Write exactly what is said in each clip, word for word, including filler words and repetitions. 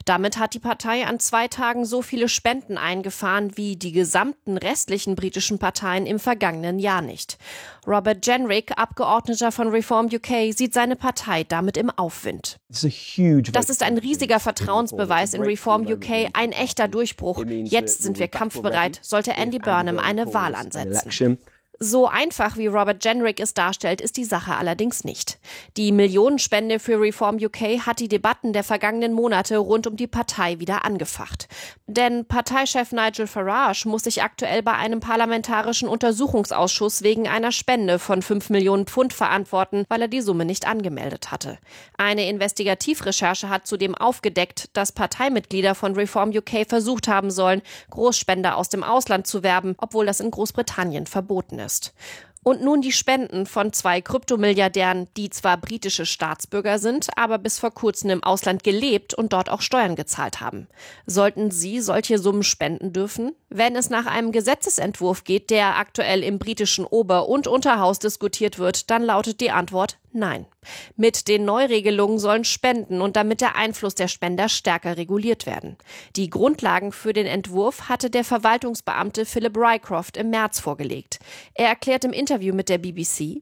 Damit hat die Partei an zwei Tagen so viele Spenden eingefahren wie die gesamten restlichen britischen Parteien im vergangenen Jahr nicht. Robert Jenrick, Abgeordneter von Reform U K, sieht seine Partei damit im Aufwind. Das ist ein riesiger Vertrauensbeweis in Reform U K, ein echter Durchbruch. Jetzt sind wir kampfbereit, sollte Andy Burnham eine Wahl ansetzen. So einfach, wie Robert Jenrick es darstellt, ist die Sache allerdings nicht. Die Millionenspende für Reform U K hat die Debatten der vergangenen Monate rund um die Partei wieder angefacht. Denn Parteichef Nigel Farage muss sich aktuell bei einem parlamentarischen Untersuchungsausschuss wegen einer Spende von fünf Millionen Pfund verantworten, weil er die Summe nicht angemeldet hatte. Eine Investigativrecherche hat zudem aufgedeckt, dass Parteimitglieder von Reform U K versucht haben sollen, Großspender aus dem Ausland zu werben, obwohl das in Großbritannien verboten ist. Und nun die Spenden von zwei Kryptomilliardären, die zwar britische Staatsbürger sind, aber bis vor kurzem im Ausland gelebt und dort auch Steuern gezahlt haben. Sollten sie solche Summen spenden dürfen? Wenn es nach einem Gesetzesentwurf geht, der aktuell im britischen Ober- und Unterhaus diskutiert wird, dann lautet die Antwort nein. Mit den Neuregelungen sollen Spenden und damit der Einfluss der Spender stärker reguliert werden. Die Grundlagen für den Entwurf hatte der Verwaltungsbeamte Philip Rycroft im März vorgelegt. Er erklärt im Interview mit der B B C: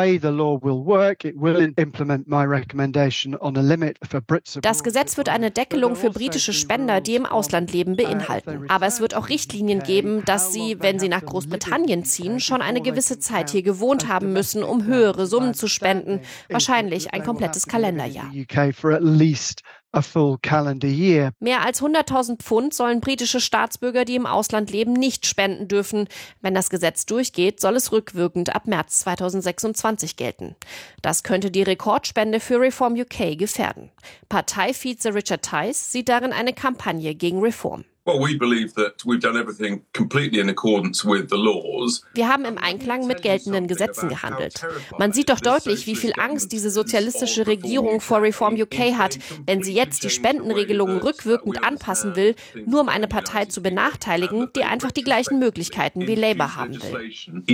Das Gesetz wird eine Deckelung für britische Spender, die im Ausland leben, beinhalten. Aber es wird auch Richtlinien geben, dass sie, wenn sie nach Großbritannien ziehen, schon eine gewisse Zeit hier gewohnt haben müssen, um höhere Summen zu spenden. Wahrscheinlich ein komplettes Kalenderjahr. Mehr als hunderttausend Pfund sollen britische Staatsbürger, die im Ausland leben, nicht spenden dürfen. Wenn das Gesetz durchgeht, soll es rückwirkend ab März zweitausendsechsundzwanzig gelten. Das könnte die Rekordspende für Reform U K gefährden. Parteivize Richard Tice sieht darin eine Kampagne gegen Reform. Wir haben im Einklang mit geltenden Gesetzen gehandelt. Man sieht doch deutlich, wie viel Angst diese sozialistische Regierung vor Reform U K hat, wenn sie jetzt die Spendenregelungen rückwirkend anpassen will, nur um eine Partei zu benachteiligen, die einfach die gleichen Möglichkeiten wie Labour haben will.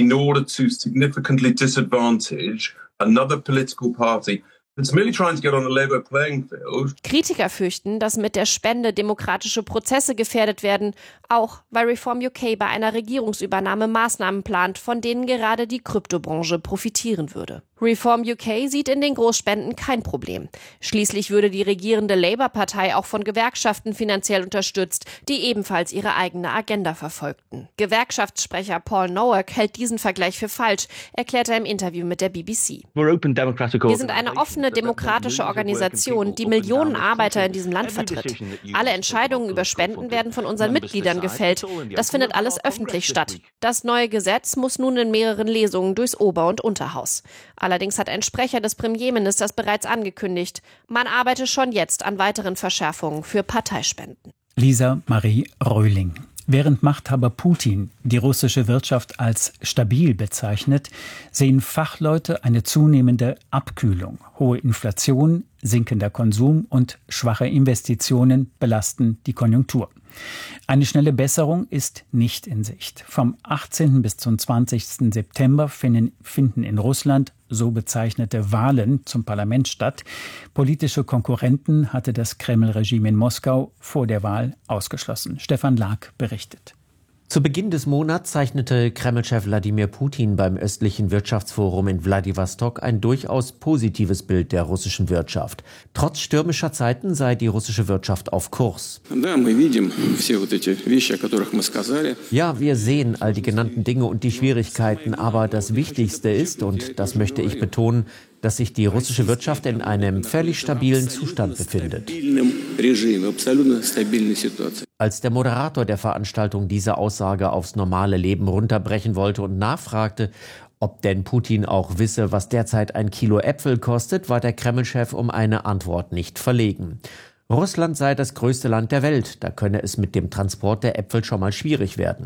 Kritiker fürchten, dass mit der Spende demokratische Prozesse gefährdet werden, auch weil Reform U K bei einer Regierungsübernahme Maßnahmen plant, von denen gerade die Kryptobranche profitieren würde. Reform U K sieht in den Großspenden kein Problem. Schließlich würde die regierende Labour-Partei auch von Gewerkschaften finanziell unterstützt, die ebenfalls ihre eigene Agenda verfolgten. Gewerkschaftssprecher Paul Nowak hält diesen Vergleich für falsch, erklärt er im Interview mit der B B C. Wir sind eine offene demokratische Organisation, die Millionen Arbeiter in diesem Land vertritt. Alle Entscheidungen über Spenden werden von unseren Mitgliedern gefällt. Das findet alles öffentlich statt. Das neue Gesetz muss nun in mehreren Lesungen durchs Ober- und Unterhaus. Allerdings hat ein Sprecher des Premierministers bereits angekündigt, man arbeite schon jetzt an weiteren Verschärfungen für Parteispenden. Lisa Marie Röhling. Während Machthaber Putin die russische Wirtschaft als stabil bezeichnet, sehen Fachleute eine zunehmende Abkühlung. Hohe Inflation, sinkender Konsum und schwache Investitionen belasten die Konjunktur. Eine schnelle Besserung ist nicht in Sicht. Vom achtzehnten bis zum zwanzigsten September finden, finden in Russland so bezeichnete Wahlen zum Parlament statt. Politische Konkurrenten hatte das Kreml-Regime in Moskau vor der Wahl ausgeschlossen. Stefan Lag berichtet. Zu Beginn des Monats zeichnete Kreml-Chef Wladimir Putin beim östlichen Wirtschaftsforum in Wladiwostok ein durchaus positives Bild der russischen Wirtschaft. Trotz stürmischer Zeiten sei die russische Wirtschaft auf Kurs. Ja, wir sehen all die genannten Dinge und die Schwierigkeiten, aber das Wichtigste ist, und das möchte ich betonen, dass sich die russische Wirtschaft in einem völlig stabilen Zustand befindet. Als der Moderator der Veranstaltung diese Aussage aufs normale Leben runterbrechen wollte und nachfragte, ob denn Putin auch wisse, was derzeit ein Kilo Äpfel kostet, war der Kreml-Chef um eine Antwort nicht verlegen. Russland sei das größte Land der Welt, da könne es mit dem Transport der Äpfel schon mal schwierig werden.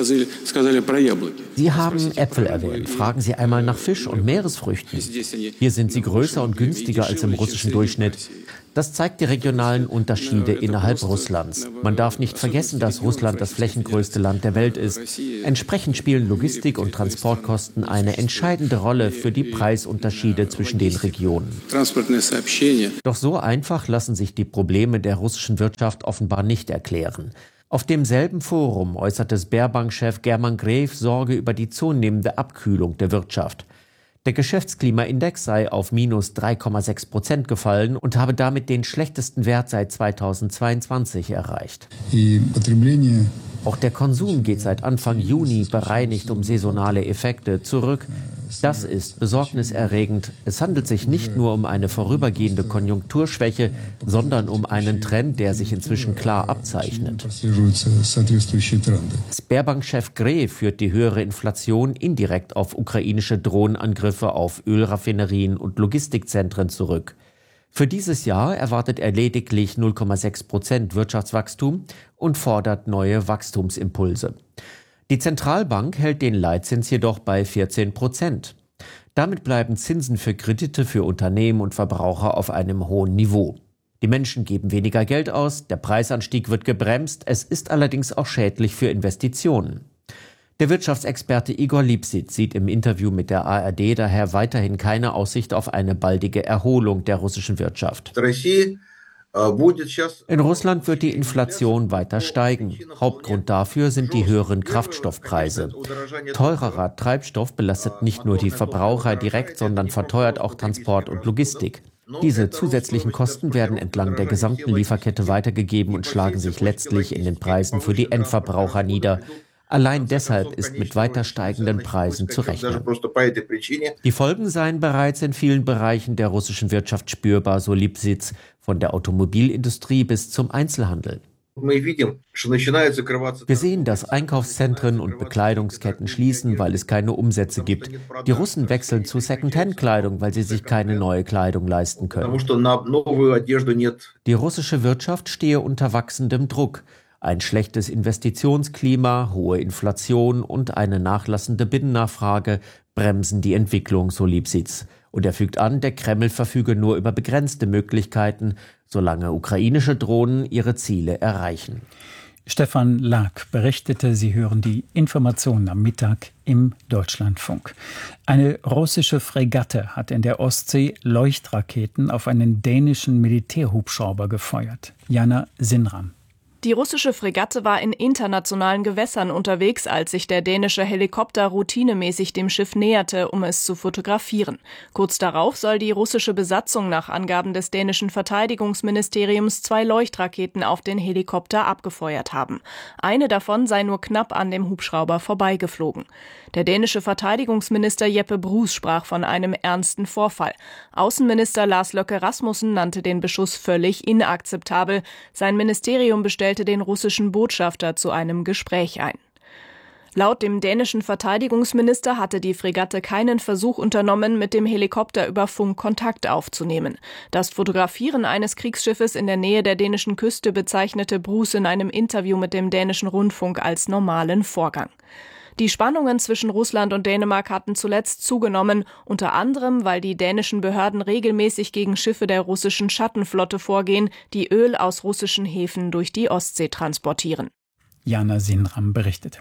Sie haben Äpfel erwähnt. Fragen Sie einmal nach Fisch und Meeresfrüchten. Hier sind sie größer und günstiger als im russischen Durchschnitt. Das zeigt die regionalen Unterschiede innerhalb Russlands. Man darf nicht vergessen, dass Russland das flächengrößte Land der Welt ist. Entsprechend spielen Logistik- und Transportkosten eine entscheidende Rolle für die Preisunterschiede zwischen den Regionen. Doch so einfach lassen sich die Probleme der russischen Wirtschaft offenbar nicht erklären. Auf demselben Forum äußerte Sberbank-Chef German Gref Sorge über die zunehmende Abkühlung der Wirtschaft. Der Geschäftsklimaindex sei auf minus drei Komma sechs Prozent gefallen und habe damit den schlechtesten Wert seit zweitausendzweiundzwanzig erreicht. Auch der Konsum geht seit Anfang Juni bereinigt um saisonale Effekte zurück. Das ist besorgniserregend. Es handelt sich nicht nur um eine vorübergehende Konjunkturschwäche, sondern um einen Trend, der sich inzwischen klar abzeichnet. Sberbank-Chef Gref führt die höhere Inflation indirekt auf ukrainische Drohnenangriffe auf Ölraffinerien und Logistikzentren zurück. Für dieses Jahr erwartet er lediglich null Komma sechs Prozent Wirtschaftswachstum und fordert neue Wachstumsimpulse. Die Zentralbank hält den Leitzins jedoch bei vierzehn Prozent. Damit bleiben Zinsen für Kredite für Unternehmen und Verbraucher auf einem hohen Niveau. Die Menschen geben weniger Geld aus, der Preisanstieg wird gebremst, es ist allerdings auch schädlich für Investitionen. Der Wirtschaftsexperte Igor Lipšić sieht im Interview mit der A R D daher weiterhin keine Aussicht auf eine baldige Erholung der russischen Wirtschaft. In Russland wird die Inflation weiter steigen. Hauptgrund dafür sind die höheren Kraftstoffpreise. Teurerer Treibstoff belastet nicht nur die Verbraucher direkt, sondern verteuert auch Transport und Logistik. Diese zusätzlichen Kosten werden entlang der gesamten Lieferkette weitergegeben und schlagen sich letztlich in den Preisen für die Endverbraucher nieder. Allein deshalb ist mit weiter steigenden Preisen zu rechnen. Die Folgen seien bereits in vielen Bereichen der russischen Wirtschaft spürbar, so Lipšić, von der Automobilindustrie bis zum Einzelhandel. Wir sehen, dass Einkaufszentren und Bekleidungsketten schließen, weil es keine Umsätze gibt. Die Russen wechseln zu Second-Hand-Kleidung, weil sie sich keine neue Kleidung leisten können. Die russische Wirtschaft stehe unter wachsendem Druck. Ein schlechtes Investitionsklima, hohe Inflation und eine nachlassende Binnennachfrage bremsen die Entwicklung, so Lipšić. Und er fügt an, der Kreml verfüge nur über begrenzte Möglichkeiten, solange ukrainische Drohnen ihre Ziele erreichen. Stefan Lag berichtete, Sie hören die Informationen am Mittag im Deutschlandfunk. Eine russische Fregatte hat in der Ostsee Leuchtraketen auf einen dänischen Militärhubschrauber gefeuert. Jana Sinram. Die russische Fregatte war in internationalen Gewässern unterwegs, als sich der dänische Helikopter routinemäßig dem Schiff näherte, um es zu fotografieren. Kurz darauf soll die russische Besatzung nach Angaben des dänischen Verteidigungsministeriums zwei Leuchtraketen auf den Helikopter abgefeuert haben. Eine davon sei nur knapp an dem Hubschrauber vorbeigeflogen. Der dänische Verteidigungsminister Jeppe Bruus sprach von einem ernsten Vorfall. Außenminister Lars Løkke Rasmussen nannte den Beschuss völlig inakzeptabel. Sein Ministerium bestellte den russischen Botschafter zu einem Gespräch ein. Laut dem dänischen Verteidigungsminister hatte die Fregatte keinen Versuch unternommen, mit dem Helikopter über Funk Kontakt aufzunehmen. Das Fotografieren eines Kriegsschiffes in der Nähe der dänischen Küste bezeichnete Bruus in einem Interview mit dem dänischen Rundfunk als normalen Vorgang. Die Spannungen zwischen Russland und Dänemark hatten zuletzt zugenommen, unter anderem, weil die dänischen Behörden regelmäßig gegen Schiffe der russischen Schattenflotte vorgehen, die Öl aus russischen Häfen durch die Ostsee transportieren. Jana Sinram berichtete.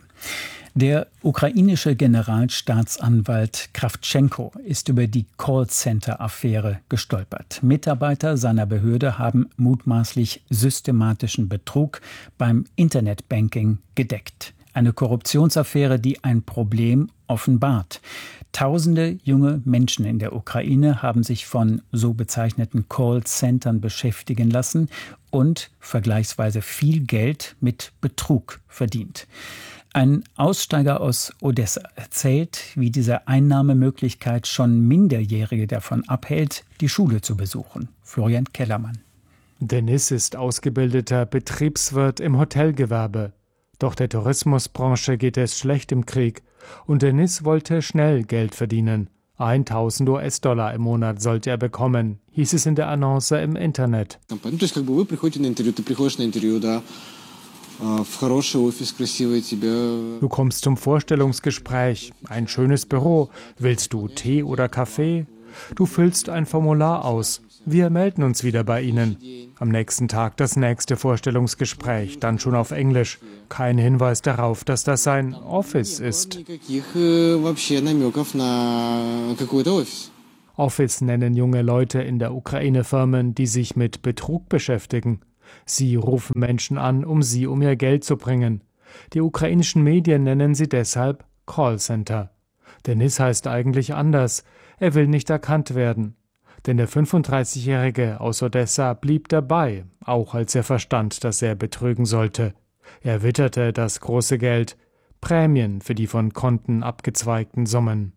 Der ukrainische Generalstaatsanwalt Krawtschenko ist über die Callcenter-Affäre gestolpert. Mitarbeiter seiner Behörde haben mutmaßlich systematischen Betrug beim Internetbanking gedeckt. Eine Korruptionsaffäre, die ein Problem offenbart. Tausende junge Menschen in der Ukraine haben sich von so bezeichneten Callcentern beschäftigen lassen und vergleichsweise viel Geld mit Betrug verdient. Ein Aussteiger aus Odessa erzählt, wie diese Einnahmemöglichkeit schon Minderjährige davon abhält, die Schule zu besuchen. Florian Kellermann. Denis ist ausgebildeter Betriebswirt im Hotelgewerbe. Doch der Tourismusbranche geht es schlecht im Krieg und Denis wollte schnell Geld verdienen. tausend U S-Dollar im Monat sollte er bekommen, hieß es in der Annonce im Internet. Du kommst zum Vorstellungsgespräch, ein schönes Büro. Willst du Tee oder Kaffee? Du füllst ein Formular aus. Wir melden uns wieder bei Ihnen. Am nächsten Tag das nächste Vorstellungsgespräch, dann schon auf Englisch. Kein Hinweis darauf, dass das sein Office ist. Office nennen junge Leute in der Ukraine Firmen, die sich mit Betrug beschäftigen. Sie rufen Menschen an, um sie um ihr Geld zu bringen. Die ukrainischen Medien nennen sie deshalb Callcenter. Denis heißt eigentlich anders. Er will nicht erkannt werden. Denn der fünfunddreißigjährige aus Odessa blieb dabei, auch als er verstand, dass er betrügen sollte. Er witterte das große Geld, Prämien für die von Konten abgezweigten Summen.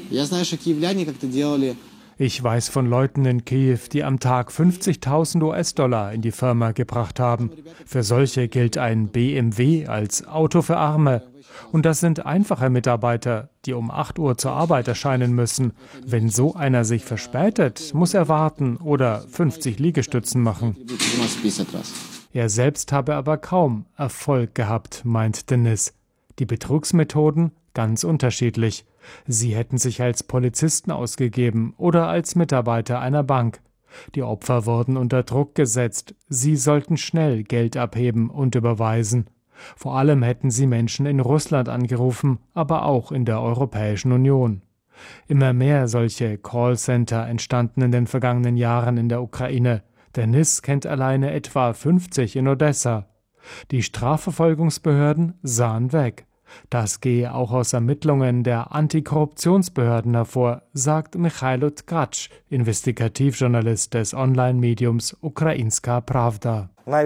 Ich weiß von Leuten in Kiew, die am Tag fünfzigtausend US-Dollar in die Firma gebracht haben. Für solche gilt ein B M W als Auto für Arme. Und das sind einfache Mitarbeiter, die um acht Uhr zur Arbeit erscheinen müssen. Wenn so einer sich verspätet, muss er warten oder fünfzig Liegestützen machen. Er selbst habe aber kaum Erfolg gehabt, meint Denis. Die Betrugsmethoden ganz unterschiedlich. Sie hätten sich als Polizisten ausgegeben oder als Mitarbeiter einer Bank. Die Opfer wurden unter Druck gesetzt. Sie sollten schnell Geld abheben und überweisen. Vor allem hätten sie Menschen in Russland angerufen, aber auch in der Europäischen Union. Immer mehr solche Callcenter entstanden in den vergangenen Jahren in der Ukraine. Denis kennt alleine etwa fünfzig in Odessa. Die Strafverfolgungsbehörden sahen weg. Das gehe auch aus Ermittlungen der Antikorruptionsbehörden hervor, sagt Michailo Tkacz, Investigativjournalist des Online-Mediums Ukrainska Pravda.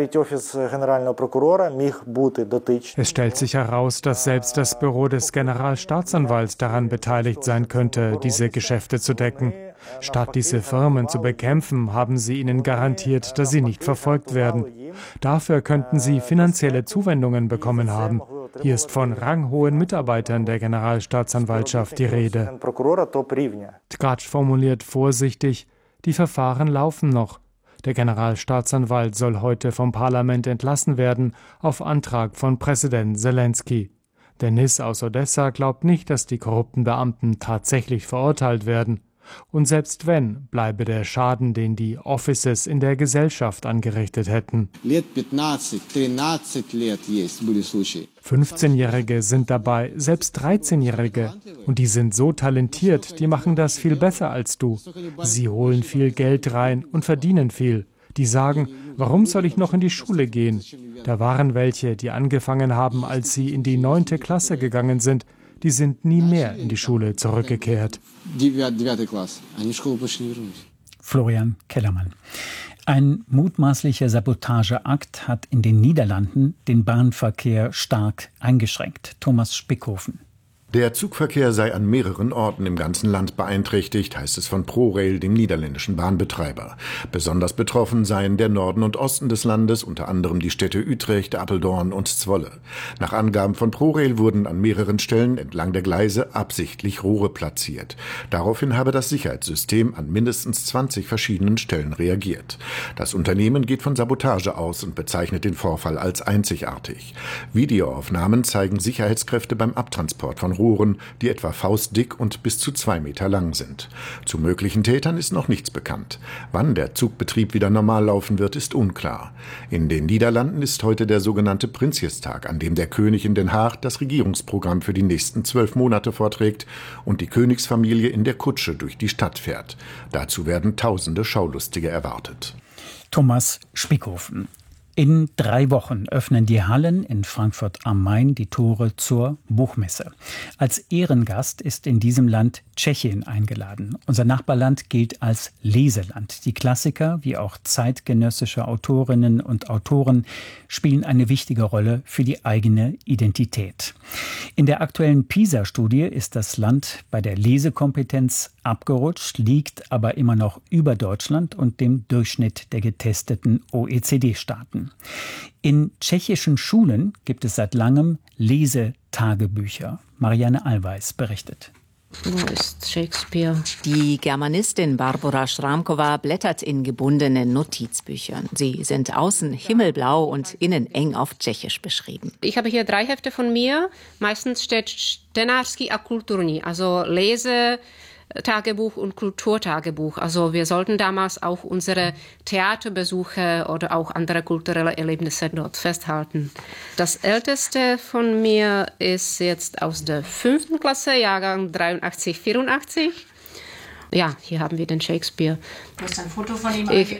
Es stellt sich heraus, dass selbst das Büro des Generalstaatsanwalts daran beteiligt sein könnte, diese Geschäfte zu decken. Statt diese Firmen zu bekämpfen, haben sie ihnen garantiert, dass sie nicht verfolgt werden. Dafür könnten sie finanzielle Zuwendungen bekommen haben. Hier ist von ranghohen Mitarbeitern der Generalstaatsanwaltschaft die Rede. Tkacz formuliert vorsichtig, die Verfahren laufen noch. Der Generalstaatsanwalt soll heute vom Parlament entlassen werden, auf Antrag von Präsident Selensky. Denis aus Odessa glaubt nicht, dass die korrupten Beamten tatsächlich verurteilt werden. Und selbst wenn, bleibe der Schaden, den die Offices in der Gesellschaft angerichtet hätten. fünfzehnjährige sind dabei, selbst dreizehnjährige. Und die sind so talentiert, die machen das viel besser als du. Sie holen viel Geld rein und verdienen viel. Die sagen, warum soll ich noch in die Schule gehen? Da waren welche, die angefangen haben, als sie in die neunte Klasse gegangen sind. Die sind nie mehr in die Schule zurückgekehrt. Florian Kellermann. Ein mutmaßlicher Sabotageakt hat in den Niederlanden den Bahnverkehr stark eingeschränkt. Thomas Spickhofen. Der Zugverkehr sei an mehreren Orten im ganzen Land beeinträchtigt, heißt es von ProRail, dem niederländischen Bahnbetreiber. Besonders betroffen seien der Norden und Osten des Landes, unter anderem die Städte Utrecht, Apeldoorn und Zwolle. Nach Angaben von ProRail wurden an mehreren Stellen entlang der Gleise absichtlich Rohre platziert. Daraufhin habe das Sicherheitssystem an mindestens zwanzig verschiedenen Stellen reagiert. Das Unternehmen geht von Sabotage aus und bezeichnet den Vorfall als einzigartig. Videoaufnahmen zeigen Sicherheitskräfte beim Abtransport von Rohren, die etwa faustdick und bis zu zwei Meter lang sind. Zu möglichen Tätern ist noch nichts bekannt. Wann der Zugbetrieb wieder normal laufen wird, ist unklar. In den Niederlanden ist heute der sogenannte Prinsjestag, an dem der König in Den Haag das Regierungsprogramm für die nächsten zwölf Monate vorträgt und die Königsfamilie in der Kutsche durch die Stadt fährt. Dazu werden tausende Schaulustige erwartet. Thomas Spickhofen. In drei Wochen öffnen die Hallen in Frankfurt am Main die Tore zur Buchmesse. Als Ehrengast ist in diesem Land Tschechien eingeladen. Unser Nachbarland gilt als Leseland. Die Klassiker, wie auch zeitgenössische Autorinnen und Autoren, spielen eine wichtige Rolle für die eigene Identität. In der aktuellen PISA-Studie ist das Land bei der Lesekompetenz abgerutscht, liegt aber immer noch über Deutschland und dem Durchschnitt der getesteten O E C D-Staaten. In tschechischen Schulen gibt es seit langem Lesetagebücher. Marianne Allweis berichtet. Wo ist Shakespeare? Die Germanistin Barbara Schramkova blättert in gebundenen Notizbüchern. Sie sind außen himmelblau und innen eng auf Tschechisch beschrieben. Ich habe hier drei Hefte von mir. Meistens steht Čtenářský a kulturní, also Lese, Lesetagebuch und Kulturtagebuch. Also wir sollten damals auch unsere Theaterbesuche oder auch andere kulturelle Erlebnisse dort festhalten. Das älteste von mir ist jetzt aus der fünften Klasse, Jahrgang dreiundachtzig, vierundachtzig. Ja, hier haben wir den Shakespeare. Du hast ein Foto von ihm ich,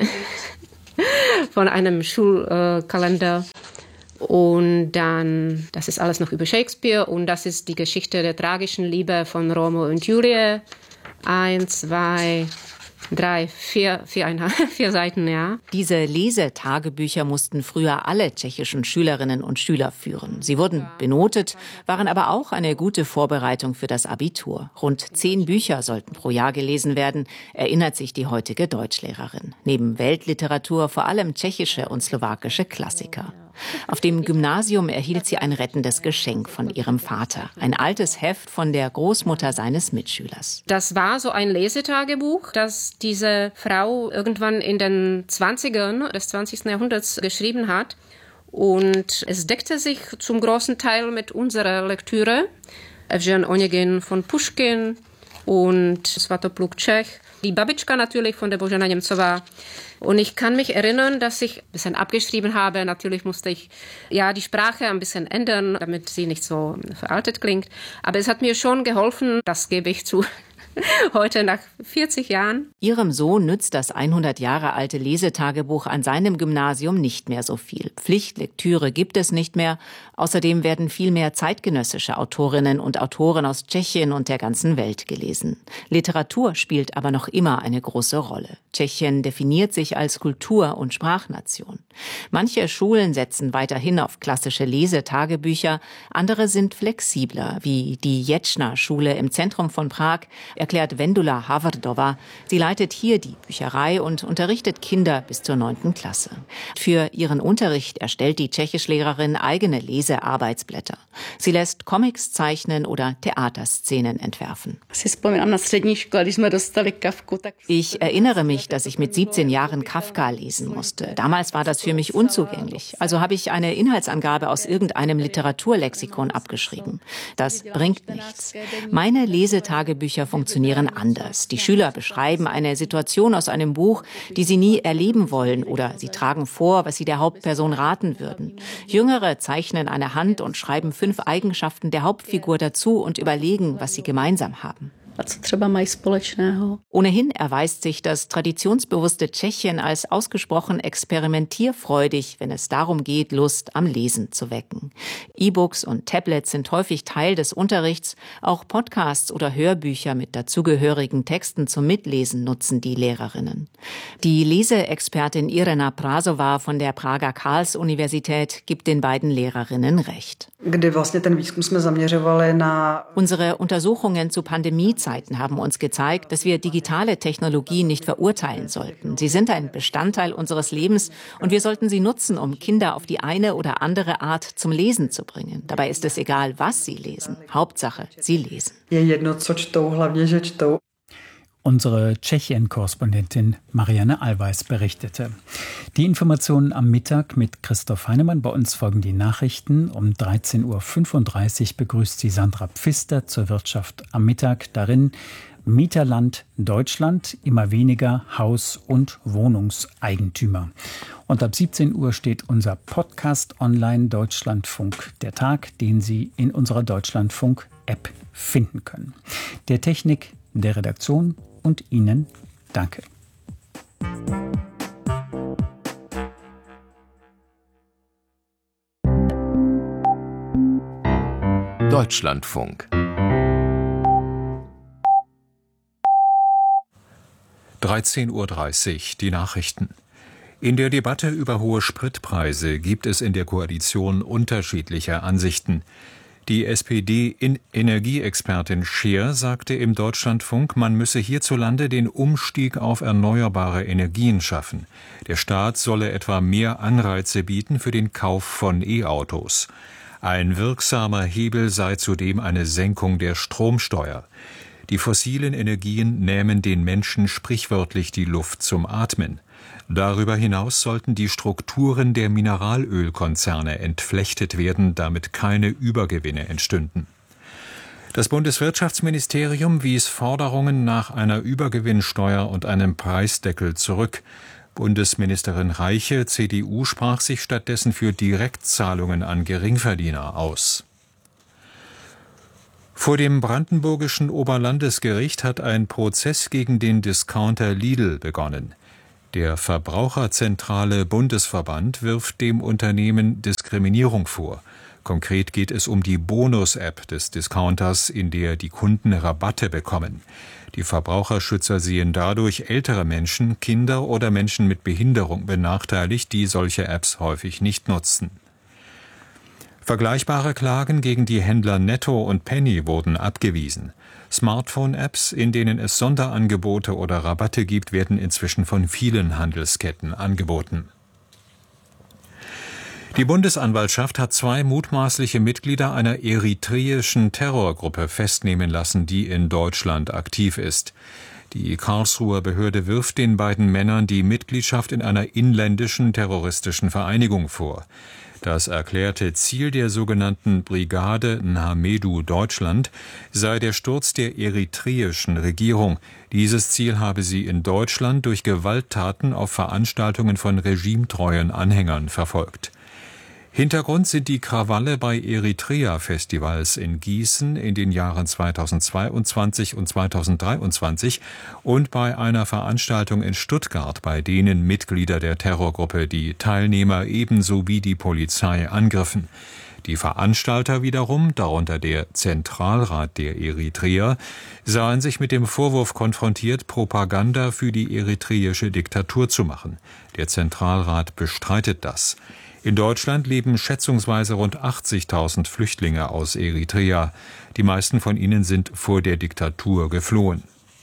von einem Schulkalender. Und dann, das ist alles noch über Shakespeare und das ist die Geschichte der tragischen Liebe von Romeo und Julie. Eins, zwei, drei, vier, viereinhalb, vier Seiten, ja. Diese Lesetagebücher mussten früher alle tschechischen Schülerinnen und Schüler führen. Sie wurden benotet, waren aber auch eine gute Vorbereitung für das Abitur. Rund zehn Bücher sollten pro Jahr gelesen werden, erinnert sich die heutige Deutschlehrerin. Neben Weltliteratur vor allem tschechische und slowakische Klassiker. Auf dem Gymnasium erhielt sie ein rettendes Geschenk von ihrem Vater. Ein altes Heft von der Großmutter seines Mitschülers. Das war so ein Lesetagebuch, das diese Frau irgendwann in den zwanzigern des zwanzigsten Jahrhunderts geschrieben hat. Und es deckte sich zum großen Teil mit unserer Lektüre. Evžen Onegin von Puškin und Svatopluk Čech. Die Babička natürlich von der Božena Němcová. Und ich kann mich erinnern, dass ich ein bisschen abgeschrieben habe. Natürlich musste ich ja die Sprache ein bisschen ändern, damit sie nicht so veraltet klingt. Aber es hat mir schon geholfen, das gebe ich zu. Heute nach vierzig Jahren. Ihrem Sohn nützt das hundert Jahre alte Lesetagebuch an seinem Gymnasium nicht mehr so viel. Pflichtlektüre gibt es nicht mehr. Außerdem werden viel mehr zeitgenössische Autorinnen und Autoren aus Tschechien und der ganzen Welt gelesen. Literatur spielt aber noch immer eine große Rolle. Tschechien definiert sich als Kultur- und Sprachnation. Manche Schulen setzen weiterhin auf klassische Lesetagebücher, andere sind flexibler, wie die Jetschna-Schule im Zentrum von Prag, erklärt Vendula Havardova. Sie leitet hier die Bücherei und unterrichtet Kinder bis zur neunten Klasse. Für ihren Unterricht erstellt die Tschechischlehrerin eigene Lesearbeitsblätter. Sie lässt Comics zeichnen oder Theaterszenen entwerfen. Ich erinnere mich, dass ich mit siebzehn Jahren Kafka lesen musste. Damals war das für mich unzugänglich. Also habe ich eine Inhaltsangabe aus irgendeinem Literaturlexikon abgeschrieben. Das bringt nichts. Meine Lesetagebücher funktionieren anders. Die Schüler beschreiben eine Situation aus einem Buch, die sie nie erleben wollen, oder sie tragen vor, was sie der Hauptperson raten würden. Jüngere zeichnen eine Hand und schreiben fünf Eigenschaften der Hauptfigur dazu und überlegen, was sie gemeinsam haben. Ohnehin erweist sich das traditionsbewusste Tschechien als ausgesprochen experimentierfreudig, wenn es darum geht, Lust am Lesen zu wecken. E-Books und Tablets sind häufig Teil des Unterrichts. Auch Podcasts oder Hörbücher mit dazugehörigen Texten zum Mitlesen nutzen die Lehrerinnen. Die Leseexpertin Irena Prasová von der Prager Karls-Universität gibt den beiden Lehrerinnen recht. Unsere Untersuchungen zu Pandemiezeiten haben uns gezeigt, dass wir digitale Technologien nicht verurteilen sollten. Sie sind ein Bestandteil unseres Lebens und wir sollten sie nutzen, um Kinder auf die eine oder andere Art zum Lesen zu bringen. Dabei ist es egal, was sie lesen. Hauptsache, sie lesen. Unsere Tschechien-Korrespondentin Marianne Allweis berichtete. Die Informationen am Mittag mit Christoph Heinemann. Bei uns folgen die Nachrichten. Um dreizehn Uhr fünfunddreißig begrüßt sie Sandra Pfister zur Wirtschaft am Mittag. Darin Mieterland Deutschland, immer weniger Haus- und Wohnungseigentümer. Und ab siebzehn Uhr steht unser Podcast online, Deutschlandfunk der Tag, den Sie in unserer Deutschlandfunk-App finden können. Der Technik, der Redaktion und Ihnen danke. Deutschlandfunk. dreizehn Uhr dreißig, die Nachrichten. In der Debatte über hohe Spritpreise gibt es in der Koalition unterschiedliche Ansichten. Die S P D-Energieexpertin Scheer sagte im Deutschlandfunk, man müsse hierzulande den Umstieg auf erneuerbare Energien schaffen. Der Staat solle etwa mehr Anreize bieten für den Kauf von E-Autos. Ein wirksamer Hebel sei zudem eine Senkung der Stromsteuer. Die fossilen Energien nähmen den Menschen sprichwörtlich die Luft zum Atmen. Darüber hinaus sollten die Strukturen der Mineralölkonzerne entflechtet werden, damit keine Übergewinne entstünden. Das Bundeswirtschaftsministerium wies Forderungen nach einer Übergewinnsteuer und einem Preisdeckel zurück. Bundesministerin Reiche, C D U, sprach sich stattdessen für Direktzahlungen an Geringverdiener aus. Vor dem brandenburgischen Oberlandesgericht hat ein Prozess gegen den Discounter Lidl begonnen. Der Verbraucherzentrale Bundesverband wirft dem Unternehmen Diskriminierung vor. Konkret geht es um die Bonus-App des Discounters, in der die Kunden Rabatte bekommen. Die Verbraucherschützer sehen dadurch ältere Menschen, Kinder oder Menschen mit Behinderung benachteiligt, die solche Apps häufig nicht nutzen. Vergleichbare Klagen gegen die Händler Netto und Penny wurden abgewiesen. Smartphone-Apps, in denen es Sonderangebote oder Rabatte gibt, werden inzwischen von vielen Handelsketten angeboten. Die Bundesanwaltschaft hat zwei mutmaßliche Mitglieder einer eritreischen Terrorgruppe festnehmen lassen, die in Deutschland aktiv ist. Die Karlsruher Behörde wirft den beiden Männern die Mitgliedschaft in einer inländischen terroristischen Vereinigung vor. Das erklärte Ziel der sogenannten Brigade Nhamedu Deutschland sei der Sturz der eritreischen Regierung. Dieses Ziel habe sie in Deutschland durch Gewalttaten auf Veranstaltungen von regimetreuen Anhängern verfolgt. Hintergrund sind die Krawalle bei Eritrea-Festivals in Gießen in den Jahren zweitausendzweiundzwanzig und zweitausenddreiundzwanzig und bei einer Veranstaltung in Stuttgart, bei denen Mitglieder der Terrorgruppe die Teilnehmer ebenso wie die Polizei angriffen. Die Veranstalter wiederum, darunter der Zentralrat der Eritreer, sahen sich mit dem Vorwurf konfrontiert, Propaganda für die eritreische Diktatur zu machen. Der Zentralrat bestreitet das. In Deutschland leben schätzungsweise rund achtzigtausend Flüchtlinge aus Eritrea. Die meisten von ihnen sind vor der Diktatur geflohen.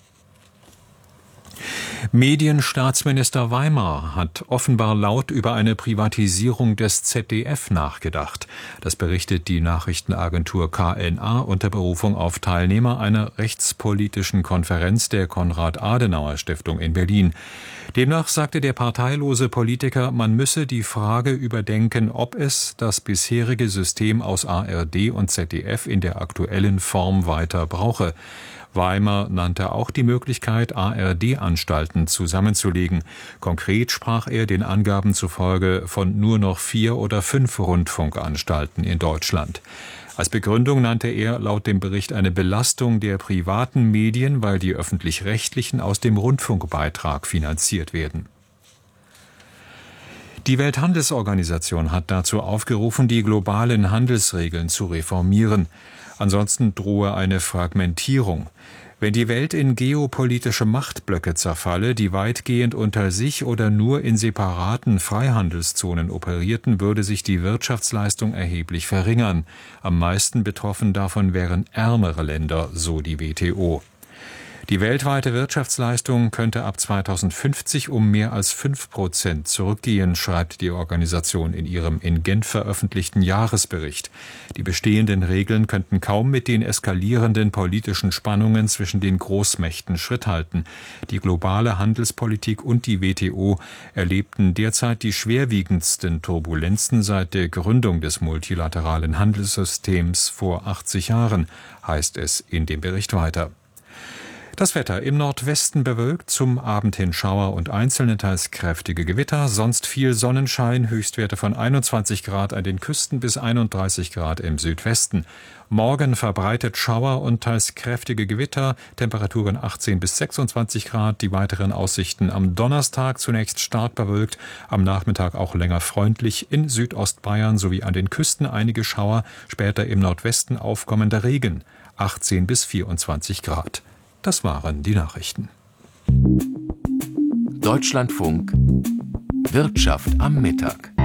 Medienstaatsminister Weimar hat offenbar laut über eine Privatisierung des Z D F nachgedacht. Das berichtet die Nachrichtenagentur K N A unter Berufung auf Teilnehmer einer rechtspolitischen Konferenz der Konrad-Adenauer-Stiftung in Berlin. Demnach sagte der parteilose Politiker, man müsse die Frage überdenken, ob es das bisherige System aus A R D und Z D F in der aktuellen Form weiter brauche. Weimar nannte auch die Möglichkeit, A R D-Anstalten zusammenzulegen. Konkret sprach er den Angaben zufolge von nur noch vier oder fünf Rundfunkanstalten in Deutschland. Als Begründung nannte er laut dem Bericht eine Belastung der privaten Medien, weil die öffentlich-rechtlichen aus dem Rundfunkbeitrag finanziert werden. Die Welthandelsorganisation hat dazu aufgerufen, die globalen Handelsregeln zu reformieren. Ansonsten drohe eine Fragmentierung. Wenn die Welt in geopolitische Machtblöcke zerfalle, die weitgehend unter sich oder nur in separaten Freihandelszonen operierten, würde sich die Wirtschaftsleistung erheblich verringern. Am meisten betroffen davon wären ärmere Länder, so die W T O. Die weltweite Wirtschaftsleistung könnte ab zweitausendfünfzig um mehr als fünf Prozent zurückgehen, schreibt die Organisation in ihrem in Genf veröffentlichten Jahresbericht. Die bestehenden Regeln könnten kaum mit den eskalierenden politischen Spannungen zwischen den Großmächten Schritt halten. Die globale Handelspolitik und die W T O erlebten derzeit die schwerwiegendsten Turbulenzen seit der Gründung des multilateralen Handelssystems vor achtzig Jahren, heißt es in dem Bericht weiter. Das Wetter im Nordwesten bewölkt, zum Abend hin Schauer und einzelne teils kräftige Gewitter, sonst viel Sonnenschein, Höchstwerte von einundzwanzig Grad an den Küsten bis einunddreißig Grad im Südwesten. Morgen verbreitet Schauer und teils kräftige Gewitter, Temperaturen achtzehn bis sechsundzwanzig Grad, die weiteren Aussichten am Donnerstag zunächst stark bewölkt, am Nachmittag auch länger freundlich, in Südostbayern sowie an den Küsten einige Schauer, später im Nordwesten aufkommender Regen, achtzehn bis vierundzwanzig Grad. Das waren die Nachrichten. Deutschlandfunk Wirtschaft am Mittag.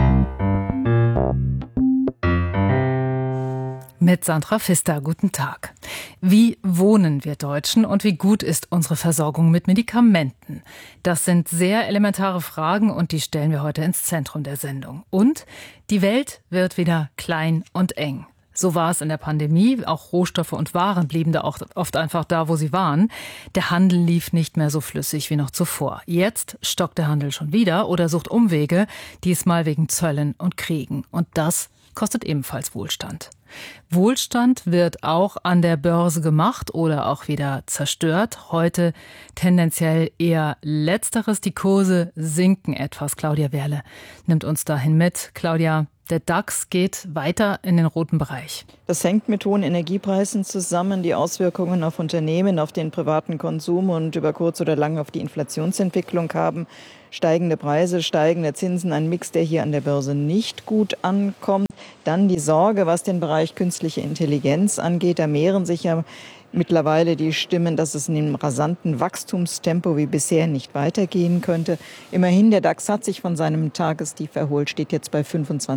Mit Sandra Pfister, guten Tag. Wie wohnen wir Deutschen und wie gut ist unsere Versorgung mit Medikamenten? Das sind sehr elementare Fragen und die stellen wir heute ins Zentrum der Sendung. Und die Welt wird wieder klein und eng. So war es in der Pandemie. Auch Rohstoffe und Waren blieben da auch oft einfach da, wo sie waren. Der Handel lief nicht mehr so flüssig wie noch zuvor. Jetzt stockt der Handel schon wieder oder sucht Umwege, diesmal wegen Zöllen und Kriegen. Und das kostet ebenfalls Wohlstand. Wohlstand wird auch an der Börse gemacht oder auch wieder zerstört. Heute tendenziell eher Letzteres. Die Kurse sinken etwas. Claudia Werle nimmt uns dahin mit. Claudia, der DAX geht weiter in den roten Bereich. Das hängt mit hohen Energiepreisen zusammen, die Auswirkungen auf Unternehmen, auf den privaten Konsum und über kurz oder lang auf die Inflationsentwicklung haben. Steigende Preise, steigende Zinsen, ein Mix, der hier an der Börse nicht gut ankommt. Dann die Sorge, was den Bereich künstliche Intelligenz angeht. Da mehren sich ja mittlerweile die Stimmen, dass es in einem rasanten Wachstumstempo wie bisher nicht weitergehen könnte. Immerhin, der DAX hat sich von seinem Tagestief erholt, steht jetzt bei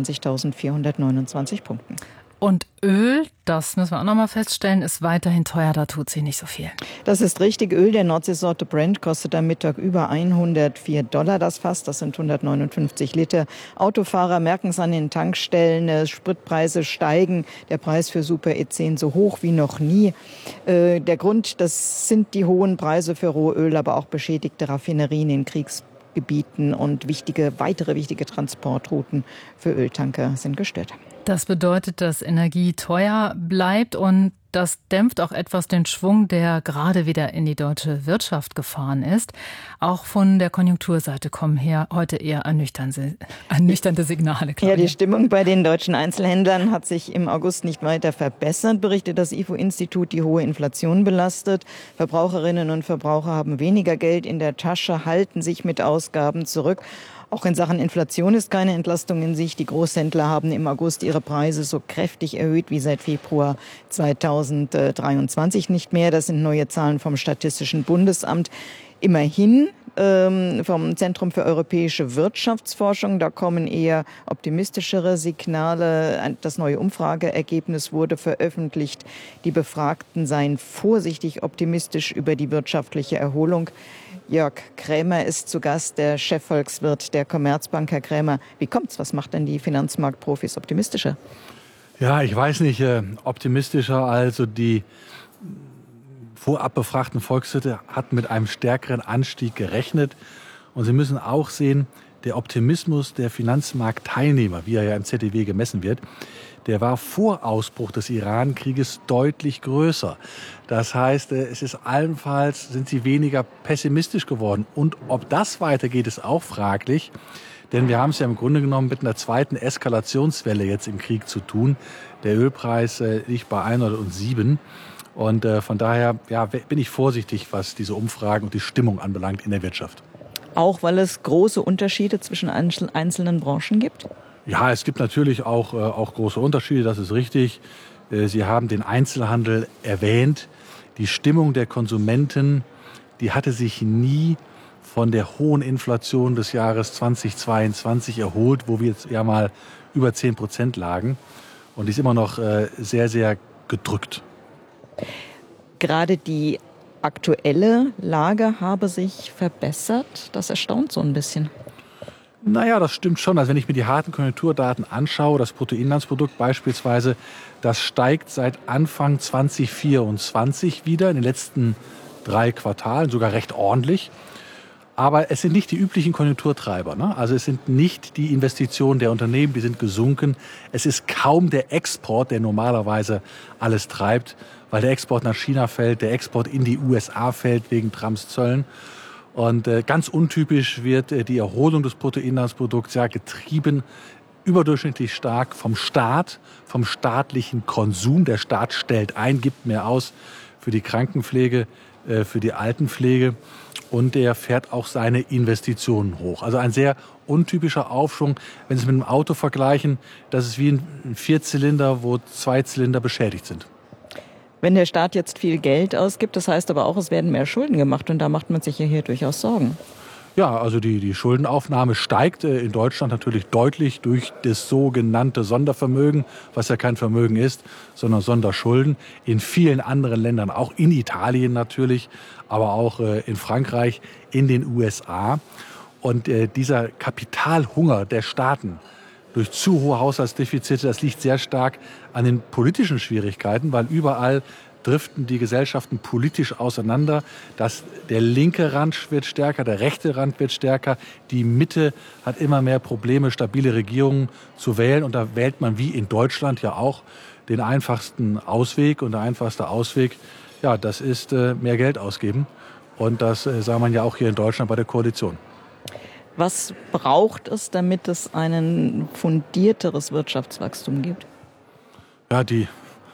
fünfundzwanzigtausendvierhundertneunundzwanzig Punkten. Und Öl, das müssen wir auch noch mal feststellen, ist weiterhin teuer, da tut sich nicht so viel. Das ist richtig. Öl der Nordseesorte Brent kostet am Mittag über hundertvier Dollar das Fass. Das sind hundertneunundfünfzig Liter. Autofahrer merken es an den Tankstellen. Spritpreise steigen. Der Preis für Super E zehn so hoch wie noch nie. Äh, der Grund, das sind die hohen Preise für Rohöl, aber auch beschädigte Raffinerien in Kriegsgebieten und wichtige, weitere wichtige Transportrouten für Öltanker sind gestört. Das bedeutet, dass Energie teuer bleibt und das dämpft auch etwas den Schwung, der gerade wieder in die deutsche Wirtschaft gefahren ist. Auch von der Konjunkturseite kommen hier heute eher ernüchternde, ernüchternde Signale. Claudia. Ja, die Stimmung bei den deutschen Einzelhändlern hat sich im August nicht weiter verbessert, berichtet das I F O-Institut. Die hohe Inflation belastet. Verbraucherinnen und Verbraucher haben weniger Geld in der Tasche, halten sich mit Ausgaben zurück. Auch in Sachen Inflation ist keine Entlastung in Sicht. Die Großhändler haben im August ihre Preise so kräftig erhöht wie seit Februar zweitausenddreiundzwanzig nicht mehr. Das sind neue Zahlen vom Statistischen Bundesamt. Immerhin ähm, vom Zentrum für europäische Wirtschaftsforschung. Da kommen eher optimistischere Signale. Das neue Umfrageergebnis wurde veröffentlicht. Die Befragten seien vorsichtig optimistisch über die wirtschaftliche Erholung. Jörg Krämer ist zu Gast, der Chefvolkswirt der Commerzbank. Herr Krämer, wie kommt's? Was macht denn die Finanzmarktprofis optimistischer? Ja, ich weiß nicht, äh, optimistischer. Also die vorab befragten Volkswirte hatten mit einem stärkeren Anstieg gerechnet. Und Sie müssen auch sehen, der Optimismus der Finanzmarktteilnehmer, wie er ja im Z D W gemessen wird, der war vor Ausbruch des Iran-Krieges deutlich größer. Das heißt, es ist allenfalls, sind sie weniger pessimistisch geworden. Und ob das weitergeht, ist auch fraglich. Denn wir haben es ja im Grunde genommen mit einer zweiten Eskalationswelle jetzt im Krieg zu tun. Der Ölpreis äh, liegt bei hundertsieben. Und äh, von daher ja, bin ich vorsichtig, was diese Umfragen und die Stimmung anbelangt in der Wirtschaft. Auch weil es große Unterschiede zwischen einzelnen Branchen gibt? Ja, es gibt natürlich auch, äh, auch große Unterschiede, das ist richtig. Äh, Sie haben den Einzelhandel erwähnt. Die Stimmung der Konsumenten, die hatte sich nie von der hohen Inflation des Jahres zweitausendzweiundzwanzig erholt, wo wir jetzt ja mal über zehn Prozent lagen. Und die ist immer noch äh, sehr, sehr gedrückt. Gerade die aktuelle Lage habe sich verbessert. Das erstaunt so ein bisschen. Naja, das stimmt schon. Also wenn ich mir die harten Konjunkturdaten anschaue, das Bruttoinlandsprodukt beispielsweise, das steigt seit Anfang zweitausendvierundzwanzig wieder, in den letzten drei Quartalen, sogar recht ordentlich. Aber es sind nicht die üblichen Konjunkturtreiber, ne? Also es sind nicht die Investitionen der Unternehmen, die sind gesunken. Es ist kaum der Export, der normalerweise alles treibt, weil der Export nach China fällt, der Export in die U S A fällt wegen Trumps Zöllen. Und äh, ganz untypisch wird äh, die Erholung des Bruttoinlandsprodukts ja getrieben überdurchschnittlich stark vom Staat, vom staatlichen Konsum. Der Staat stellt ein, gibt mehr aus für die Krankenpflege, äh, für die Altenpflege und er fährt auch seine Investitionen hoch. Also ein sehr untypischer Aufschwung. Wenn Sie es mit einem Auto vergleichen, das ist wie ein Vierzylinder, wo zwei Zylinder beschädigt sind. Wenn der Staat jetzt viel Geld ausgibt, das heißt aber auch, es werden mehr Schulden gemacht und da macht man sich ja hier durchaus Sorgen. Ja, also die, die Schuldenaufnahme steigt äh, in Deutschland natürlich deutlich durch das sogenannte Sondervermögen, was ja kein Vermögen ist, sondern Sonderschulden. In vielen anderen Ländern, auch in Italien natürlich, aber auch äh, in Frankreich, in den U S A. Und äh, dieser Kapitalhunger der Staaten durch zu hohe Haushaltsdefizite, das liegt sehr stark an den politischen Schwierigkeiten, weil überall driften die Gesellschaften politisch auseinander. Das, der linke Rand wird stärker, der rechte Rand wird stärker. Die Mitte hat immer mehr Probleme, stabile Regierungen zu wählen. Und da wählt man wie in Deutschland ja auch den einfachsten Ausweg. Und der einfachste Ausweg, ja, das ist äh, mehr Geld ausgeben. Und das äh, sah man ja auch hier in Deutschland bei der Koalition. Was braucht es, damit es ein fundierteres Wirtschaftswachstum gibt? Ja, die,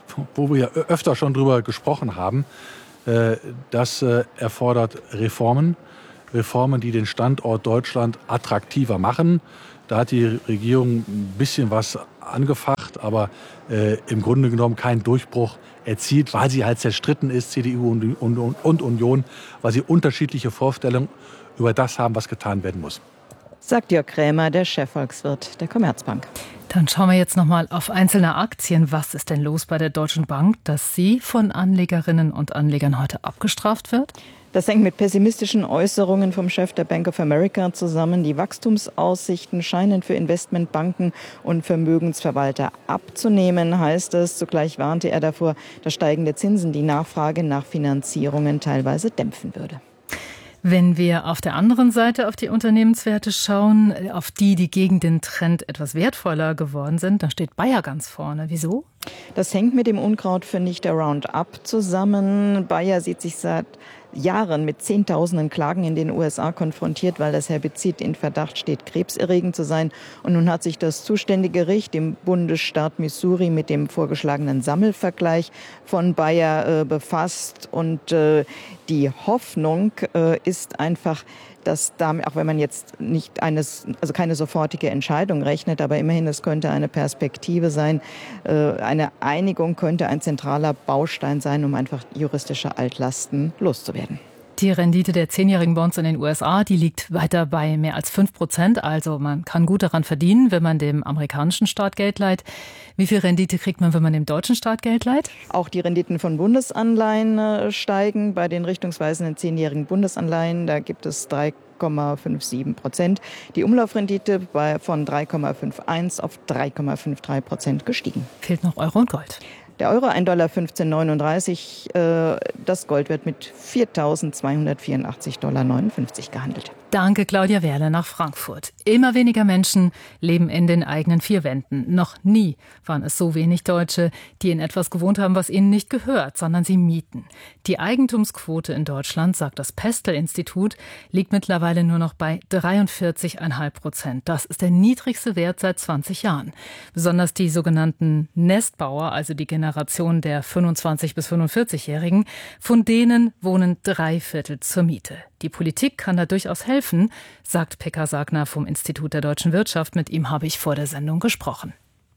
wo wir ja öfter schon drüber gesprochen haben, äh, das äh, erfordert Reformen. Reformen, die den Standort Deutschland attraktiver machen. Da hat die Regierung ein bisschen was angefacht, aber äh, im Grunde genommen keinen Durchbruch erzielt, weil sie halt zerstritten ist, C D U und, und, und Union, weil sie unterschiedliche Vorstellungen über das haben, was getan werden muss. Sagt Jörg Krämer, der Chefvolkswirt der Commerzbank. Dann schauen wir jetzt noch mal auf einzelne Aktien. Was ist denn los bei der Deutschen Bank, dass sie von Anlegerinnen und Anlegern heute abgestraft wird? Das hängt mit pessimistischen Äußerungen vom Chef der Bank of America zusammen. Die Wachstumsaussichten scheinen für Investmentbanken und Vermögensverwalter abzunehmen, heißt es. Zugleich warnte er davor, dass steigende Zinsen die Nachfrage nach Finanzierungen teilweise dämpfen würde. Wenn wir auf der anderen Seite auf die Unternehmenswerte schauen, auf die, die gegen den Trend etwas wertvoller geworden sind, dann steht Bayer ganz vorne. Wieso? Das hängt mit dem Unkrautvernichter Roundup zusammen. Bayer sieht sich seit Jahren mit Zehntausenden Klagen in den U S A konfrontiert, weil das Herbizid in Verdacht steht, krebserregend zu sein. Und nun hat sich das zuständige Gericht im Bundesstaat Missouri mit dem vorgeschlagenen Sammelvergleich von Bayer äh, befasst. Und äh, die Hoffnung äh, ist einfach, dass damit, auch wenn man jetzt nicht eines, also keine sofortige Entscheidung rechnet, aber immerhin, es könnte eine Perspektive sein, äh, eine Einigung könnte ein zentraler Baustein sein, um einfach juristische Altlasten loszuwerden. Die Rendite der zehnjährigen Bonds in den U S A, die liegt weiter bei mehr als fünf Prozent. Also man kann gut daran verdienen, wenn man dem amerikanischen Staat Geld leiht. Wie viel Rendite kriegt man, wenn man dem deutschen Staat Geld leiht? Auch die Renditen von Bundesanleihen äh, steigen. Bei den richtungsweisenden zehnjährigen Bundesanleihen, da gibt es drei Komma siebenundfünfzig Prozent. Die Umlaufrendite bei, von drei Komma einundfünfzig auf drei Komma dreiundfünfzig Prozent gestiegen. Fehlt noch Euro und Gold. Der Euro ein Dollar fünfzehn neununddreißig. Äh, das Gold wird mit viertausendzweihundertvierundachtzig Komma neunundfünfzig Dollar gehandelt. Danke, Claudia Werle nach Frankfurt. Immer weniger Menschen leben in den eigenen vier Wänden. Noch nie waren es so wenig Deutsche, die in etwas gewohnt haben, was ihnen nicht gehört, sondern sie mieten. Die Eigentumsquote in Deutschland, sagt das Pestel-Institut, liegt mittlerweile nur noch bei dreiundvierzig Komma fünf Prozent. Das ist der niedrigste Wert seit zwanzig Jahren. Besonders die sogenannten Nestbauer, also die Generation der fünfundzwanzig- bis fünfundvierzig-Jährigen, von denen wohnen drei Viertel zur Miete. Die Politik kann da durchaus helfen, sagt Pekka Sagner vom Institut der deutschen Wirtschaft. Mit ihm habe ich vor der Sendung gesprochen.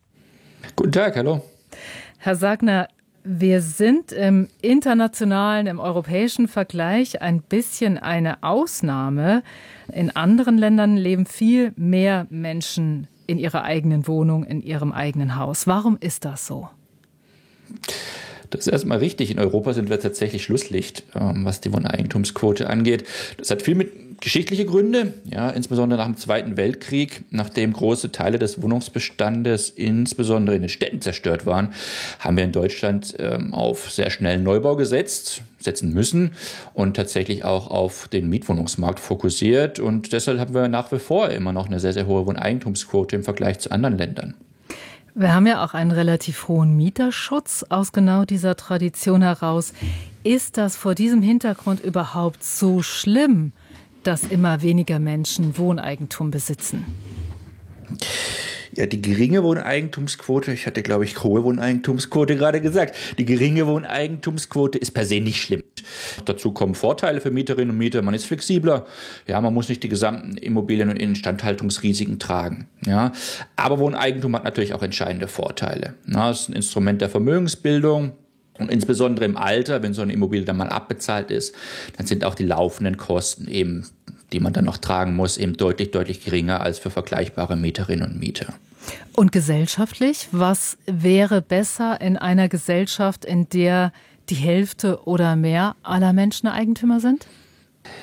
Guten Tag, hallo. Herr Sagner, wir sind im internationalen, im europäischen Vergleich ein bisschen eine Ausnahme. In anderen Ländern leben viel mehr Menschen in ihrer eigenen Wohnung, in ihrem eigenen Haus. Warum ist das so? Das ist erstmal richtig. In Europa sind wir tatsächlich Schlusslicht, was die Wohneigentumsquote angeht. Das hat viel mit geschichtliche Gründe, ja, insbesondere nach dem Zweiten Weltkrieg, nachdem große Teile des Wohnungsbestandes, insbesondere in den Städten, zerstört waren, haben wir in Deutschland ähm, auf sehr schnellen Neubau gesetzt, setzen müssen und tatsächlich auch auf den Mietwohnungsmarkt fokussiert. Und deshalb haben wir nach wie vor immer noch eine sehr, sehr hohe Wohneigentumsquote im Vergleich zu anderen Ländern. Wir haben ja auch einen relativ hohen Mieterschutz aus genau dieser Tradition heraus. Ist das vor diesem Hintergrund überhaupt so schlimm, dass immer weniger Menschen Wohneigentum besitzen? Ja, die geringe Wohneigentumsquote, ich hatte, glaube ich, hohe Wohneigentumsquote gerade gesagt, die geringe Wohneigentumsquote ist per se nicht schlimm. Dazu kommen Vorteile für Mieterinnen und Mieter, man ist flexibler, ja, man muss nicht die gesamten Immobilien- und Instandhaltungsrisiken tragen. Ja. Aber Wohneigentum hat natürlich auch entscheidende Vorteile. Ja, es ist ein Instrument der Vermögensbildung. Und insbesondere im Alter, wenn so eine Immobilie dann mal abbezahlt ist, dann sind auch die laufenden Kosten eben, die man dann noch tragen muss, eben deutlich, deutlich geringer als für vergleichbare Mieterinnen und Mieter. Und gesellschaftlich, was wäre besser in einer Gesellschaft, in der die Hälfte oder mehr aller Menschen Eigentümer sind?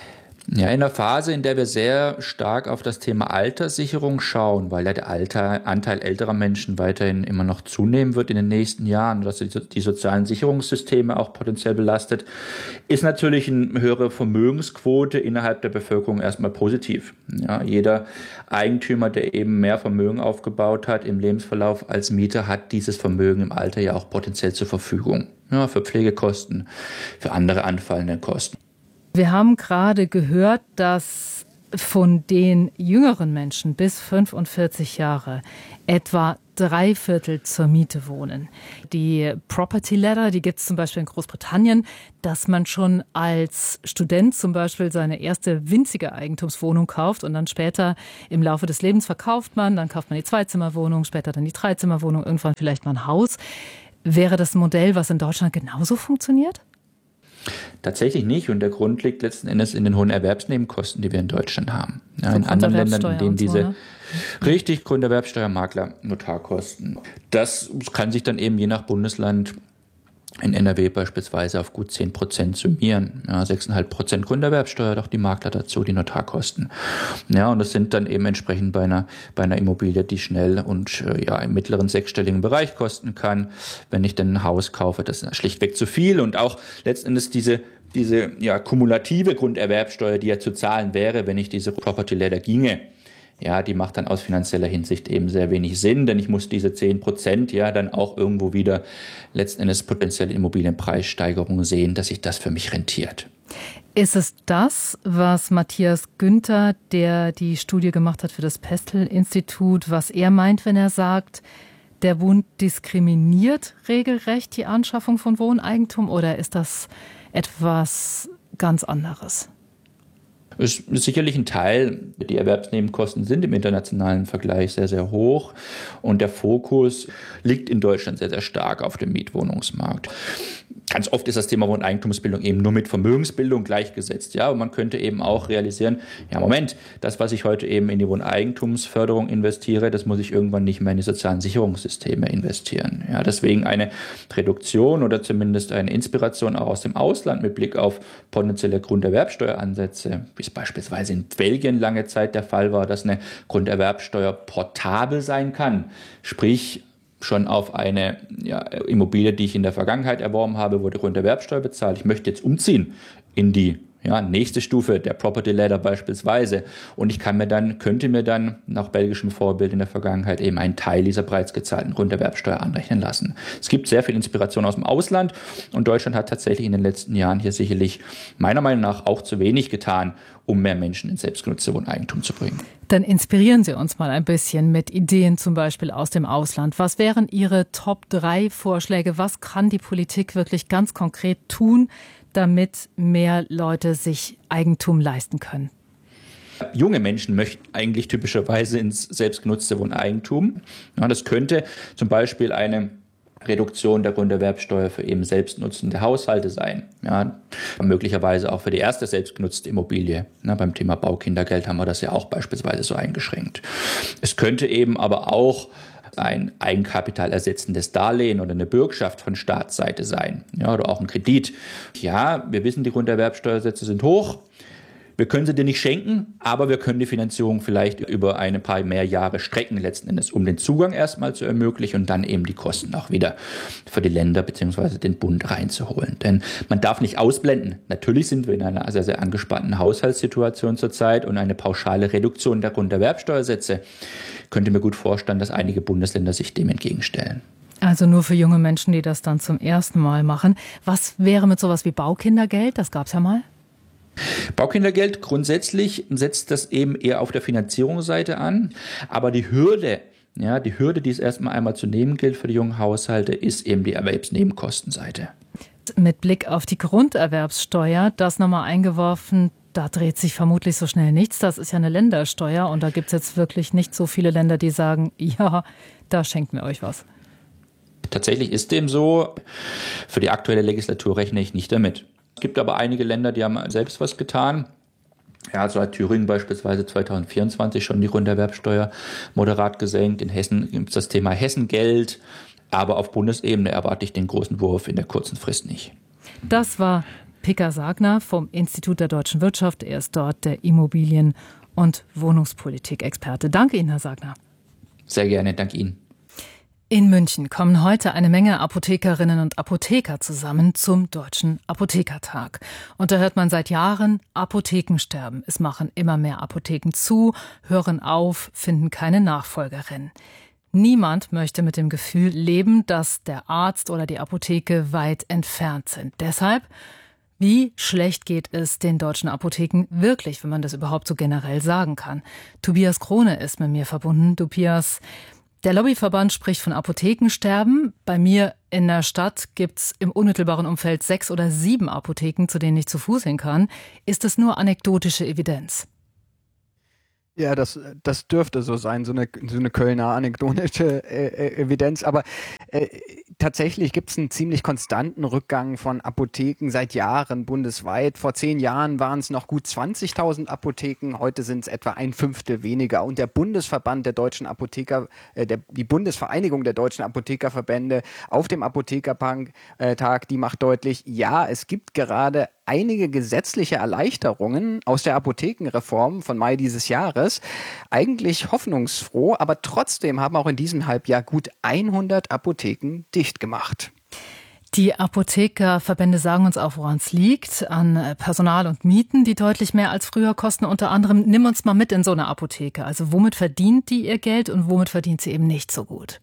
Ja, in der Phase, in der wir sehr stark auf das Thema Alterssicherung schauen, weil ja der Alter, Anteil älterer Menschen weiterhin immer noch zunehmen wird in den nächsten Jahren, dass die, die sozialen Sicherungssysteme auch potenziell belastet, ist natürlich eine höhere Vermögensquote innerhalb der Bevölkerung erstmal positiv. Ja, jeder Eigentümer, der eben mehr Vermögen aufgebaut hat im Lebensverlauf als Mieter, hat dieses Vermögen im Alter ja auch potenziell zur Verfügung. Ja, für Pflegekosten, für andere anfallende Kosten. Wir haben gerade gehört, dass von den jüngeren Menschen bis fünfundvierzig Jahre etwa drei Viertel zur Miete wohnen. Die Property Ladder, die gibt es zum Beispiel in Großbritannien, dass man schon als Student zum Beispiel seine erste winzige Eigentumswohnung kauft und dann später im Laufe des Lebens verkauft man, dann kauft man die Zweizimmerwohnung, später dann die Dreizimmerwohnung, irgendwann vielleicht mal ein Haus. Wäre das ein Modell, was in Deutschland genauso funktioniert? Tatsächlich nicht. Und der Grund liegt letzten Endes in den hohen Erwerbsnebenkosten, die wir in Deutschland haben. Ja, in anderen Ländern, in denen diese so, ne? richtig Grunderwerbsteuer, Makler, Notarkosten. Das kann sich dann eben je nach Bundesland in N R W beispielsweise auf gut zehn Prozent summieren. Ja, sechs Komma fünf Prozent Grunderwerbsteuer, doch die Makler dazu, die Notarkosten. Ja, und das sind dann eben entsprechend bei einer, bei einer Immobilie, die schnell und äh, ja im mittleren sechsstelligen Bereich kosten kann. Wenn ich dann ein Haus kaufe, das ist schlichtweg zu viel. Und auch letzten Endes diese diese ja kumulative Grunderwerbsteuer, die ja zu zahlen wäre, wenn ich diese Property Ladder ginge. Ja, die macht dann aus finanzieller Hinsicht eben sehr wenig Sinn, denn ich muss diese zehn Prozent ja dann auch irgendwo wieder letzten Endes potenzielle Immobilienpreissteigerungen sehen, dass sich das für mich rentiert. Ist es das, was Matthias Günther, der die Studie gemacht hat für das Pestel-Institut, was er meint, wenn er sagt, der Bund diskriminiert regelrecht die Anschaffung von Wohneigentum, oder ist das etwas ganz anderes? Es ist sicherlich ein Teil. Die Erwerbsnebenkosten sind im internationalen Vergleich sehr, sehr hoch. Und der Fokus liegt in Deutschland sehr, sehr stark auf dem Mietwohnungsmarkt. Ganz oft ist das Thema Wohneigentumsbildung eben nur mit Vermögensbildung gleichgesetzt. Ja, und man könnte eben auch realisieren, ja Moment, das, was ich heute eben in die Wohneigentumsförderung investiere, das muss ich irgendwann nicht mehr in die sozialen Sicherungssysteme investieren. Ja, deswegen eine Reduktion oder zumindest eine Inspiration auch aus dem Ausland mit Blick auf potenzielle Grunderwerbsteueransätze, wie es beispielsweise in Belgien lange Zeit der Fall war, dass eine Grunderwerbsteuer portabel sein kann. Sprich, schon auf eine ja, Immobilie, die ich in der Vergangenheit erworben habe, wurde Grunderwerbsteuer bezahlt. Ich möchte jetzt umziehen in die ja, nächste Stufe der Property Ladder beispielsweise. Und ich kann mir dann, könnte mir dann nach belgischem Vorbild in der Vergangenheit eben einen Teil dieser bereits gezahlten Grunderwerbsteuer anrechnen lassen. Es gibt sehr viel Inspiration aus dem Ausland und Deutschland hat tatsächlich in den letzten Jahren hier sicherlich meiner Meinung nach auch zu wenig getan, um mehr Menschen ins selbstgenutzte Wohneigentum zu bringen. Dann inspirieren Sie uns mal ein bisschen mit Ideen zum Beispiel aus dem Ausland. Was wären Ihre Top drei Vorschläge? Was kann die Politik wirklich ganz konkret tun, damit mehr Leute sich Eigentum leisten können? Junge Menschen möchten eigentlich typischerweise ins selbstgenutzte Wohneigentum. Ja, das könnte zum Beispiel eine Reduktion der Grunderwerbsteuer für eben selbstnutzende Haushalte sein. Ja, möglicherweise auch für die erste selbstgenutzte Immobilie. Na, beim Thema Baukindergeld haben wir das ja auch beispielsweise so eingeschränkt. Es könnte eben aber auch ein Eigenkapital ersetzendes Darlehen oder eine Bürgschaft von Staatsseite sein. Ja, oder auch ein Kredit. Ja, wir wissen, die Grunderwerbsteuersätze sind hoch. Wir können sie dir nicht schenken, aber wir können die Finanzierung vielleicht über ein paar mehr Jahre strecken, letzten Endes, um den Zugang erstmal zu ermöglichen und dann eben die Kosten auch wieder für die Länder bzw. den Bund reinzuholen. Denn man darf nicht ausblenden. Natürlich sind wir in einer sehr, sehr angespannten Haushaltssituation zurzeit und eine pauschale Reduktion der Grunderwerbsteuersätze könnte mir gut vorstellen, dass einige Bundesländer sich dem entgegenstellen. Also nur für junge Menschen, die das dann zum ersten Mal machen. Was wäre mit sowas wie Baukindergeld? Das gab es ja mal. Baukindergeld grundsätzlich setzt das eben eher auf der Finanzierungsseite an, aber die Hürde, ja, die Hürde, die es erstmal einmal zu nehmen gilt für die jungen Haushalte, ist eben die Erwerbsnebenkostenseite. Mit Blick auf die Grunderwerbssteuer, das nochmal eingeworfen, da dreht sich vermutlich so schnell nichts. Das ist ja eine Ländersteuer und da gibt es jetzt wirklich nicht so viele Länder, die sagen, ja, da schenken wir euch was. Tatsächlich ist dem so. Für die aktuelle Legislatur rechne ich nicht damit. Es gibt aber einige Länder, die haben selbst was getan. Ja, so hat Thüringen beispielsweise zwanzig vierundzwanzig schon die Grunderwerbsteuer moderat gesenkt. In Hessen gibt es das Thema Hessengeld. Aber auf Bundesebene erwarte ich den großen Wurf in der kurzen Frist nicht. Das war Peker Sagner vom Institut der deutschen Wirtschaft. Er ist dort der Immobilien- und Wohnungspolitik-Experte. Danke Ihnen, Herr Sagner. Sehr gerne, danke Ihnen. In München kommen heute eine Menge Apothekerinnen und Apotheker zusammen zum Deutschen Apothekertag. Und da hört man seit Jahren Apothekensterben. Es machen immer mehr Apotheken zu, hören auf, finden keine Nachfolgerin. Niemand möchte mit dem Gefühl leben, dass der Arzt oder die Apotheke weit entfernt sind. Deshalb, wie schlecht geht es den deutschen Apotheken wirklich, wenn man das überhaupt so generell sagen kann? Tobias Krone ist mit mir verbunden. Tobias, der Lobbyverband spricht von Apothekensterben. Bei mir in der Stadt gibt's im unmittelbaren Umfeld sechs oder sieben Apotheken, zu denen ich zu Fuß hin kann. Ist das nur anekdotische Evidenz? Ja, das, das dürfte so sein, so eine, so eine Kölner anekdotische äh, Evidenz. Aber äh, tatsächlich gibt es einen ziemlich konstanten Rückgang von Apotheken seit Jahren bundesweit. Vor zehn Jahren waren es noch gut zwanzigtausend Apotheken, heute sind es etwa ein Fünftel weniger. Und der Bundesverband der deutschen Apotheker, äh, der, die Bundesvereinigung der deutschen Apothekerverbände auf dem Apothekertag, äh, die macht deutlich, ja, es gibt gerade einige gesetzliche Erleichterungen aus der Apothekenreform von Mai dieses Jahres. Eigentlich hoffnungsfroh, aber trotzdem haben auch in diesem Halbjahr gut hundert Apotheken dicht gemacht. Die Apothekerverbände sagen uns auch, woran es liegt, an Personal und Mieten, die deutlich mehr als früher kosten. Unter anderem, nimm uns mal mit in so eine Apotheke. Also womit verdient die ihr Geld und womit verdient sie eben nicht so gut?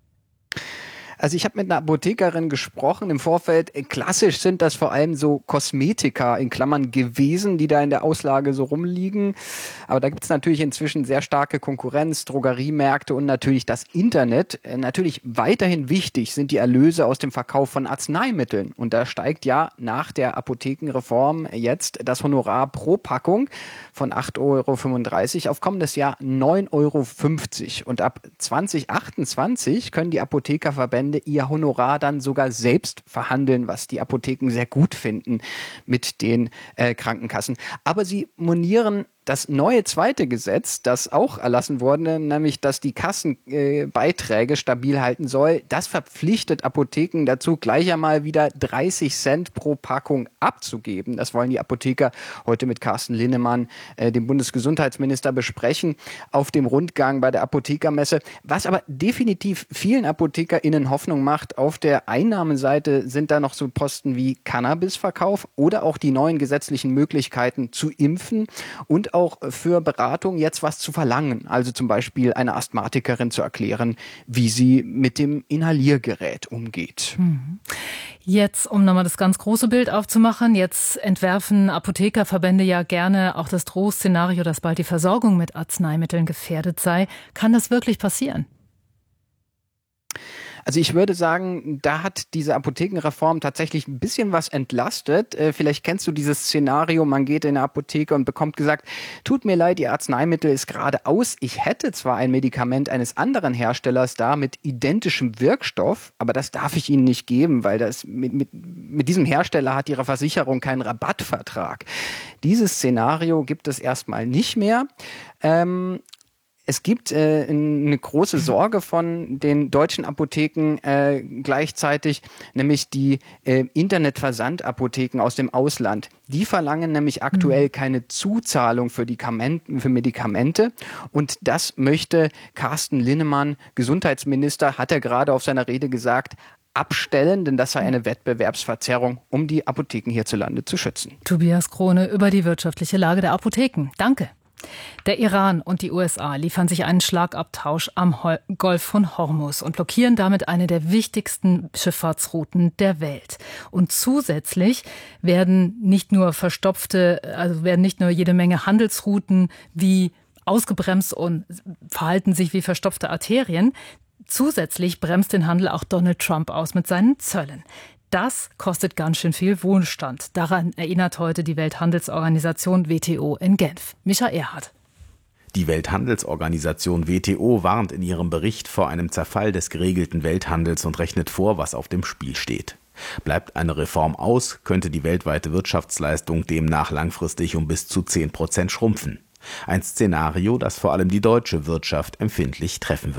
Also ich habe mit einer Apothekerin gesprochen im Vorfeld. Klassisch sind das vor allem so Kosmetika in Klammern gewesen, die da in der Auslage so rumliegen. Aber da gibt es natürlich inzwischen sehr starke Konkurrenz, Drogeriemärkte und natürlich das Internet. Natürlich weiterhin wichtig sind die Erlöse aus dem Verkauf von Arzneimitteln. Und da steigt ja nach der Apothekenreform jetzt das Honorar pro Packung von acht Euro fünfunddreißig auf kommendes Jahr neun Euro fünfzig. Und ab zwanzig achtundzwanzig können die Apothekerverbände ihr Honorar dann sogar selbst verhandeln, was die Apotheken sehr gut finden mit den äh, Krankenkassen. Aber sie monieren das neue zweite Gesetz, das auch erlassen wurde, nämlich dass die Kassenbeiträge äh, stabil halten soll, das verpflichtet Apotheken dazu, gleich einmal wieder dreißig Cent pro Packung abzugeben. Das wollen die Apotheker heute mit Carsten Linnemann, äh, dem Bundesgesundheitsminister, besprechen auf dem Rundgang bei der Apothekermesse. Was aber definitiv vielen ApothekerInnen Hoffnung macht, auf der Einnahmenseite sind da noch so Posten wie Cannabisverkauf oder auch die neuen gesetzlichen Möglichkeiten zu impfen und auch auch für Beratung jetzt was zu verlangen. Also zum Beispiel einer Asthmatikerin zu erklären, wie sie mit dem Inhaliergerät umgeht. Jetzt, um nochmal das ganz große Bild aufzumachen, jetzt entwerfen Apothekerverbände ja gerne auch das Drohszenario, dass bald die Versorgung mit Arzneimitteln gefährdet sei. Kann das wirklich passieren? Also ich würde sagen, da hat diese Apothekenreform tatsächlich ein bisschen was entlastet. Äh, vielleicht kennst du dieses Szenario, man geht in eine Apotheke und bekommt gesagt, tut mir leid, Ihr Arzneimittel ist gerade aus. Ich hätte zwar ein Medikament eines anderen Herstellers da mit identischem Wirkstoff, aber das darf ich Ihnen nicht geben, weil das mit, mit, mit diesem Hersteller hat Ihre Versicherung keinen Rabattvertrag. Dieses Szenario gibt es erstmal nicht mehr. Ähm, Es gibt äh, eine große Sorge von den deutschen Apotheken äh, gleichzeitig, nämlich die äh, Internetversandapotheken aus dem Ausland. Die verlangen nämlich aktuell keine Zuzahlung für, die Kamenten, für Medikamente. Und das möchte Carsten Linnemann, Gesundheitsminister, hat er gerade auf seiner Rede gesagt, abstellen, denn das sei eine Wettbewerbsverzerrung, um die Apotheken hierzulande zu schützen. Tobias Krone über die wirtschaftliche Lage der Apotheken. Danke. Der Iran und die U S A liefern sich einen Schlagabtausch am Golf von Hormuz und blockieren damit eine der wichtigsten Schifffahrtsrouten der Welt. Und zusätzlich werden nicht nur verstopfte, also werden nicht nur jede Menge Handelsrouten wie ausgebremst und verhalten sich wie verstopfte Arterien. Zusätzlich bremst den Handel auch Donald Trump aus mit seinen Zöllen. Das kostet ganz schön viel Wohlstand. Daran erinnert heute die Welthandelsorganisation W T O in Genf. Micha Erhardt. Die Welthandelsorganisation W T O warnt in ihrem Bericht vor einem Zerfall des geregelten Welthandels und rechnet vor, was auf dem Spiel steht. Bleibt eine Reform aus, könnte die weltweite Wirtschaftsleistung demnach langfristig um bis zu zehn Prozent schrumpfen. Ein Szenario, das vor allem die deutsche Wirtschaft empfindlich treffen würde.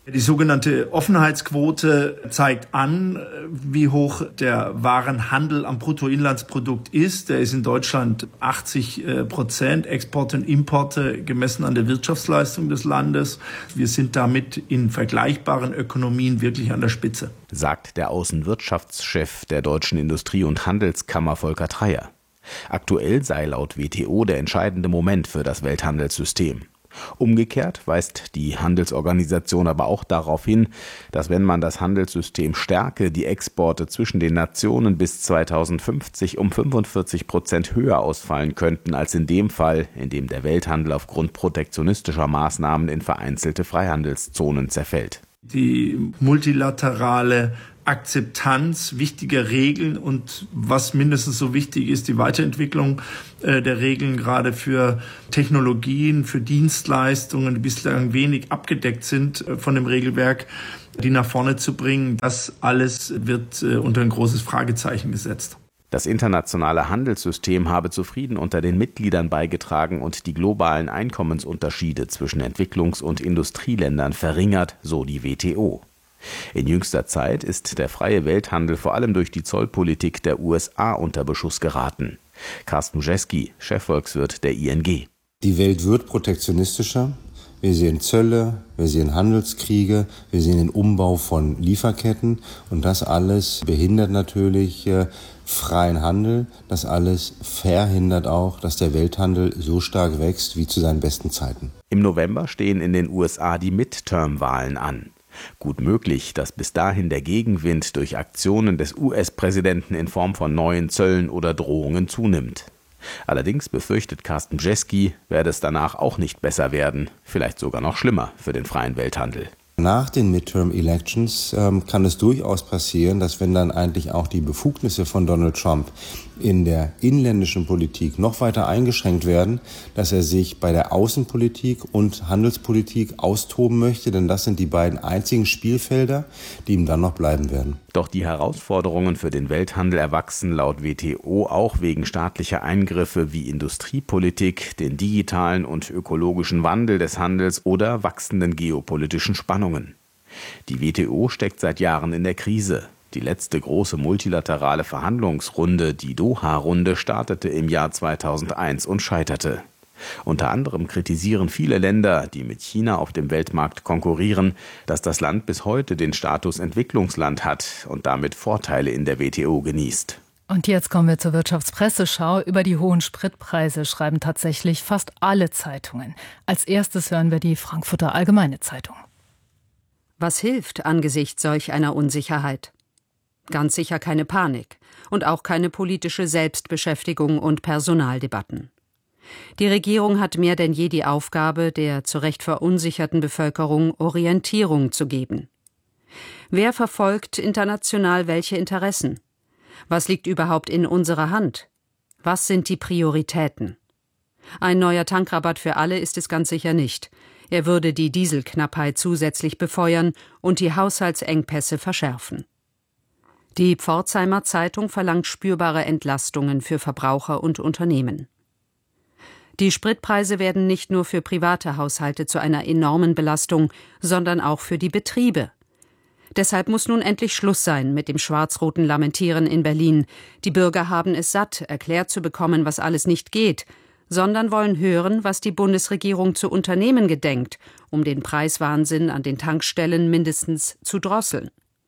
Die sogenannte Offenheitsquote zeigt an, wie hoch der Warenhandel am Bruttoinlandsprodukt ist. Der ist in Deutschland achtzig Prozent, Exporte und Importe gemessen an der Wirtschaftsleistung des Landes. Wir sind damit in vergleichbaren Ökonomien wirklich an der Spitze, sagt der Außenwirtschaftschef der Deutschen Industrie- und Handelskammer Volker Treyer. Aktuell sei laut W T O der entscheidende Moment für das Welthandelssystem. Umgekehrt weist die Handelsorganisation aber auch darauf hin, dass wenn man das Handelssystem stärke, die Exporte zwischen den Nationen bis zweitausendfünfzig um fünfundvierzig Prozent höher ausfallen könnten als in dem Fall, in dem der Welthandel aufgrund protektionistischer Maßnahmen in vereinzelte Freihandelszonen zerfällt. Die multilaterale Akzeptanz wichtiger Regeln und was mindestens so wichtig ist, die Weiterentwicklung äh, der Regeln, gerade für Technologien, für Dienstleistungen, die bislang wenig abgedeckt sind äh, von dem Regelwerk, die nach vorne zu bringen. Das alles wird äh, unter ein großes Fragezeichen gesetzt. Das internationale Handelssystem habe zu Frieden unter den Mitgliedern beigetragen und die globalen Einkommensunterschiede zwischen Entwicklungs- und Industrieländern verringert, so die W T O. In jüngster Zeit ist der freie Welthandel vor allem durch die Zollpolitik der U S A unter Beschuss geraten. Carsten Jeski, Chefvolkswirt der I N G. Die Welt wird protektionistischer. Wir sehen Zölle, wir sehen Handelskriege, wir sehen den Umbau von Lieferketten und das alles behindert natürlich äh, freien Handel. Das alles verhindert auch, dass der Welthandel so stark wächst wie zu seinen besten Zeiten. Im November stehen in den U S A die Midterm-Wahlen an. Gut möglich, dass bis dahin der Gegenwind durch Aktionen des U S-Präsidenten in Form von neuen Zöllen oder Drohungen zunimmt. Allerdings befürchtet Carsten Jeski, werde es danach auch nicht besser werden, vielleicht sogar noch schlimmer für den freien Welthandel. Nach den Midterm-Elections ähm, kann es durchaus passieren, dass wenn dann eigentlich auch die Befugnisse von Donald Trump in der inländischen Politik noch weiter eingeschränkt werden, dass er sich bei der Außenpolitik und Handelspolitik austoben möchte, denn das sind die beiden einzigen Spielfelder, die ihm dann noch bleiben werden. Doch die Herausforderungen für den Welthandel erwachsen laut W T O auch wegen staatlicher Eingriffe wie Industriepolitik, den digitalen und ökologischen Wandel des Handels oder wachsenden geopolitischen Spannungen. Die W T O steckt seit Jahren in der Krise. Die letzte große multilaterale Verhandlungsrunde, die Doha-Runde, startete im Jahr zweitausendeins und scheiterte. Unter anderem kritisieren viele Länder, die mit China auf dem Weltmarkt konkurrieren, dass das Land bis heute den Status Entwicklungsland hat und damit Vorteile in der W T O genießt. Und jetzt kommen wir zur Wirtschaftspresseschau. Über die hohen Spritpreise schreiben tatsächlich fast alle Zeitungen. Als erstes hören wir die Frankfurter Allgemeine Zeitung. Was hilft angesichts solch einer Unsicherheit? Ganz sicher keine Panik und auch keine politische Selbstbeschäftigung und Personaldebatten. Die Regierung hat mehr denn je die Aufgabe, der zu Recht verunsicherten Bevölkerung Orientierung zu geben. Wer verfolgt international welche Interessen? Was liegt überhaupt in unserer Hand? Was sind die Prioritäten? Ein neuer Tankrabatt für alle ist es ganz sicher nicht. Er würde die Dieselknappheit zusätzlich befeuern und die Haushaltsengpässe verschärfen. Die Pforzheimer Zeitung verlangt spürbare Entlastungen für Verbraucher und Unternehmen. Die Spritpreise werden nicht nur für private Haushalte zu einer enormen Belastung, sondern auch für die Betriebe. Deshalb muss nun endlich Schluss sein mit dem schwarz-roten Lamentieren in Berlin. Die Bürger haben es satt, erklärt zu bekommen, was alles nicht geht, sondern wollen hören, was die Bundesregierung zu unternehmen gedenkt, um den Preiswahnsinn an den Tankstellen mindestens zu drosseln.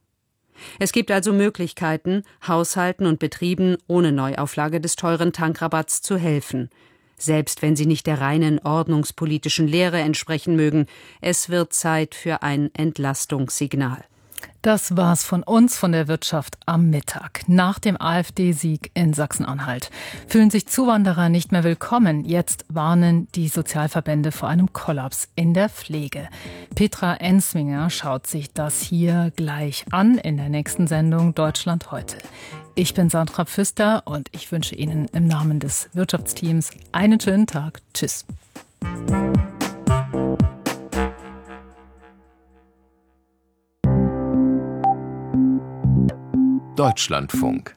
Es gibt also Möglichkeiten, Haushalten und Betrieben ohne Neuauflage des teuren Tankrabatts zu helfen. Selbst wenn sie nicht der reinen ordnungspolitischen Lehre entsprechen mögen, es wird Zeit für ein Entlastungssignal. Das war's von uns, von der Wirtschaft am Mittag. Nach dem AfD-Sieg in Sachsen-Anhalt fühlen sich Zuwanderer nicht mehr willkommen. Jetzt warnen die Sozialverbände vor einem Kollaps in der Pflege. Petra Ensminger schaut sich das hier gleich an in der nächsten Sendung Deutschland heute. Ich bin Sandra Pfister und ich wünsche Ihnen im Namen des Wirtschaftsteams einen schönen Tag. Tschüss. Deutschlandfunk.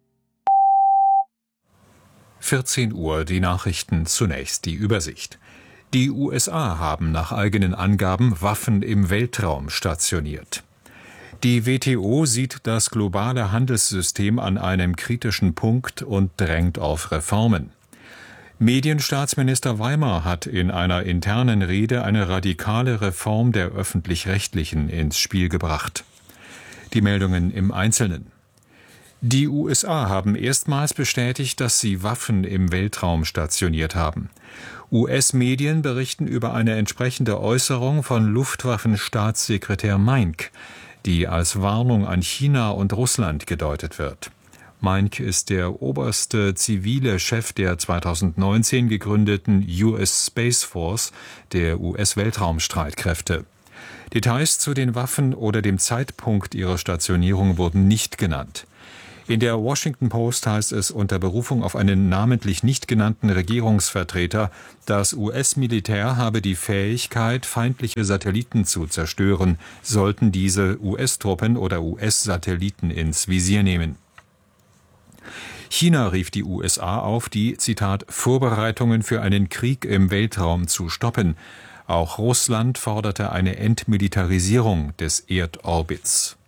vierzehn Uhr, die Nachrichten, zunächst die Übersicht. Die U S A haben nach eigenen Angaben Waffen im Weltraum stationiert. Die W T O sieht das globale Handelssystem an einem kritischen Punkt und drängt auf Reformen. Medienstaatsminister Weimar hat in einer internen Rede eine radikale Reform der Öffentlich-Rechtlichen ins Spiel gebracht. Die Meldungen im Einzelnen. Die U S A haben erstmals bestätigt, dass sie Waffen im Weltraum stationiert haben. U S-Medien berichten über eine entsprechende Äußerung von Luftwaffenstaatssekretär Meinck, die als Warnung an China und Russland gedeutet wird. Meinck ist der oberste zivile Chef der zweitausendneunzehn gegründeten U S Space Force, der U S-Weltraumstreitkräfte. Details zu den Waffen oder dem Zeitpunkt ihrer Stationierung wurden nicht genannt. In der Washington Post heißt es unter Berufung auf einen namentlich nicht genannten Regierungsvertreter, das U S-Militär habe die Fähigkeit, feindliche Satelliten zu zerstören, sollten diese U S-Truppen oder U S-Satelliten ins Visier nehmen. China rief die U S A auf, die, Zitat, Vorbereitungen für einen Krieg im Weltraum zu stoppen. Auch Russland forderte eine Entmilitarisierung des Erdorbits.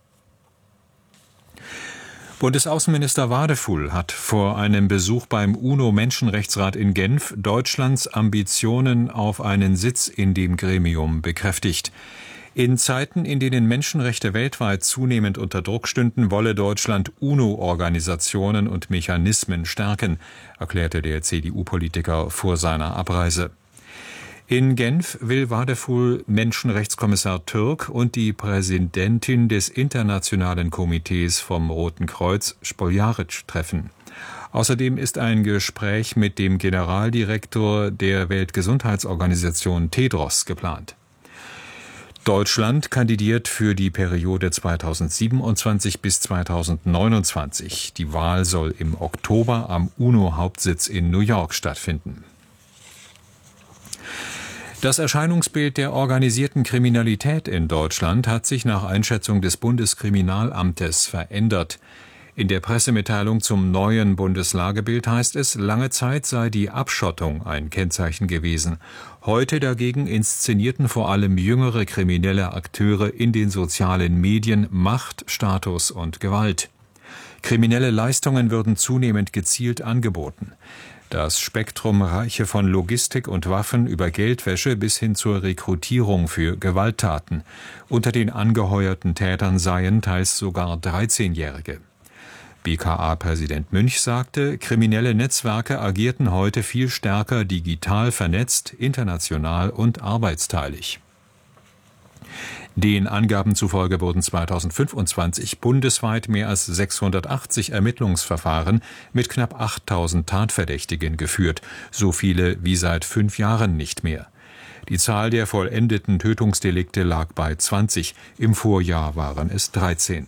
Bundesaußenminister Wadefuhl hat vor einem Besuch beim UNO-Menschenrechtsrat in Genf Deutschlands Ambitionen auf einen Sitz in dem Gremium bekräftigt. In Zeiten, in denen Menschenrechte weltweit zunehmend unter Druck stünden, wolle Deutschland UNO-Organisationen und Mechanismen stärken, erklärte der C D U-Politiker vor seiner Abreise. In Genf will Wadefuhl Menschenrechtskommissar Türk und die Präsidentin des Internationalen Komitees vom Roten Kreuz, Spoljaric, treffen. Außerdem ist ein Gespräch mit dem Generaldirektor der Weltgesundheitsorganisation Tedros geplant. Deutschland kandidiert für die Periode zweitausendsiebenundzwanzig bis zweitausendneunundzwanzig. Die Wahl soll im Oktober am UNO-Hauptsitz in New York stattfinden. Das Erscheinungsbild der organisierten Kriminalität in Deutschland hat sich nach Einschätzung des Bundeskriminalamtes verändert. In der Pressemitteilung zum neuen Bundeslagebild heißt es, lange Zeit sei die Abschottung ein Kennzeichen gewesen. Heute dagegen inszenierten vor allem jüngere kriminelle Akteure in den sozialen Medien Macht, Status und Gewalt. Kriminelle Leistungen würden zunehmend gezielt angeboten. Das Spektrum reiche von Logistik und Waffen über Geldwäsche bis hin zur Rekrutierung für Gewalttaten. Unter den angeheuerten Tätern seien teils sogar dreizehnjährige. B K A-Präsident Münch sagte, kriminelle Netzwerke agierten heute viel stärker digital vernetzt, international und arbeitsteilig. Den Angaben zufolge wurden zweitausendfünfundzwanzig bundesweit mehr als sechshundertachtzig Ermittlungsverfahren mit knapp achttausend Tatverdächtigen geführt, so viele wie seit fünf Jahren nicht mehr. Die Zahl der vollendeten Tötungsdelikte lag bei zwanzig, im Vorjahr waren es dreizehn.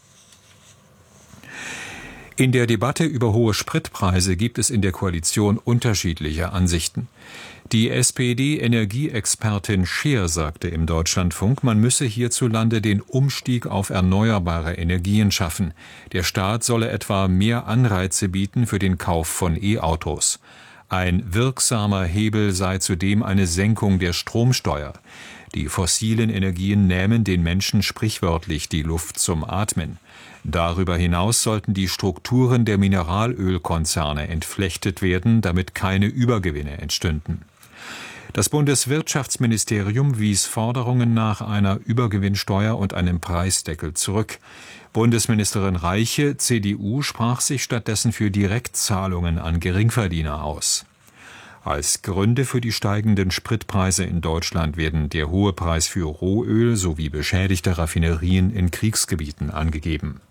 In der Debatte über hohe Spritpreise gibt es in der Koalition unterschiedliche Ansichten. Die S P D-Energieexpertin Scheer sagte im Deutschlandfunk, man müsse hierzulande den Umstieg auf erneuerbare Energien schaffen. Der Staat solle etwa mehr Anreize bieten für den Kauf von E-Autos. Ein wirksamer Hebel sei zudem eine Senkung der Stromsteuer. Die fossilen Energien nähmen den Menschen sprichwörtlich die Luft zum Atmen. Darüber hinaus sollten die Strukturen der Mineralölkonzerne entflechtet werden, damit keine Übergewinne entstünden. Das Bundeswirtschaftsministerium wies Forderungen nach einer Übergewinnsteuer und einem Preisdeckel zurück. Bundesministerin Reiche, C D U, sprach sich stattdessen für Direktzahlungen an Geringverdiener aus. Als Gründe für die steigenden Spritpreise in Deutschland werden der hohe Preis für Rohöl sowie beschädigte Raffinerien in Kriegsgebieten angegeben.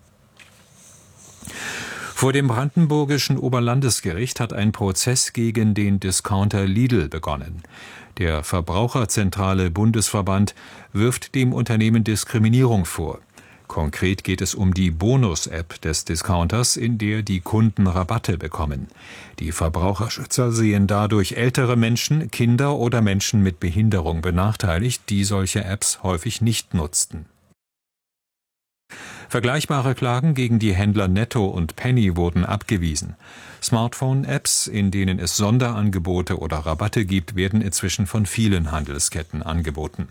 Vor dem brandenburgischen Oberlandesgericht hat ein Prozess gegen den Discounter Lidl begonnen. Der Verbraucherzentrale Bundesverband wirft dem Unternehmen Diskriminierung vor. Konkret geht es um die Bonus-App des Discounters, in der die Kunden Rabatte bekommen. Die Verbraucherschützer sehen dadurch ältere Menschen, Kinder oder Menschen mit Behinderung benachteiligt, die solche Apps häufig nicht nutzten. Vergleichbare Klagen gegen die Händler Netto und Penny wurden abgewiesen. Smartphone-Apps, in denen es Sonderangebote oder Rabatte gibt, werden inzwischen von vielen Handelsketten angeboten.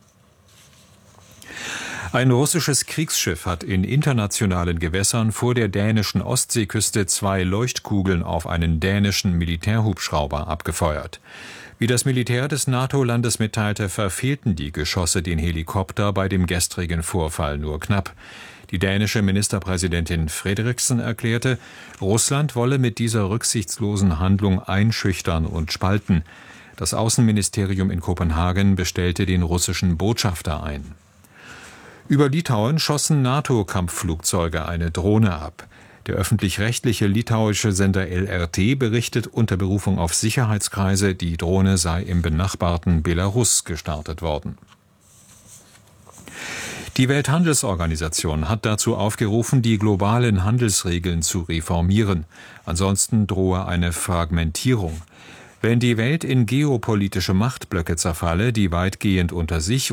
Ein russisches Kriegsschiff hat in internationalen Gewässern vor der dänischen Ostseeküste zwei Leuchtkugeln auf einen dänischen Militärhubschrauber abgefeuert. Wie das Militär des NATO-Landes mitteilte, verfehlten die Geschosse den Helikopter bei dem gestrigen Vorfall nur knapp. Die dänische Ministerpräsidentin Frederiksen erklärte, Russland wolle mit dieser rücksichtslosen Handlung einschüchtern und spalten. Das Außenministerium in Kopenhagen bestellte den russischen Botschafter ein. Über Litauen schossen NATO-Kampfflugzeuge eine Drohne ab. Der öffentlich-rechtliche litauische Sender L R T berichtet unter Berufung auf Sicherheitskreise, die Drohne sei im benachbarten Belarus gestartet worden. Die Welthandelsorganisation hat dazu aufgerufen, die globalen Handelsregeln zu reformieren. Ansonsten drohe eine Fragmentierung. Wenn die Welt in geopolitische Machtblöcke zerfalle, die weitgehend unter sich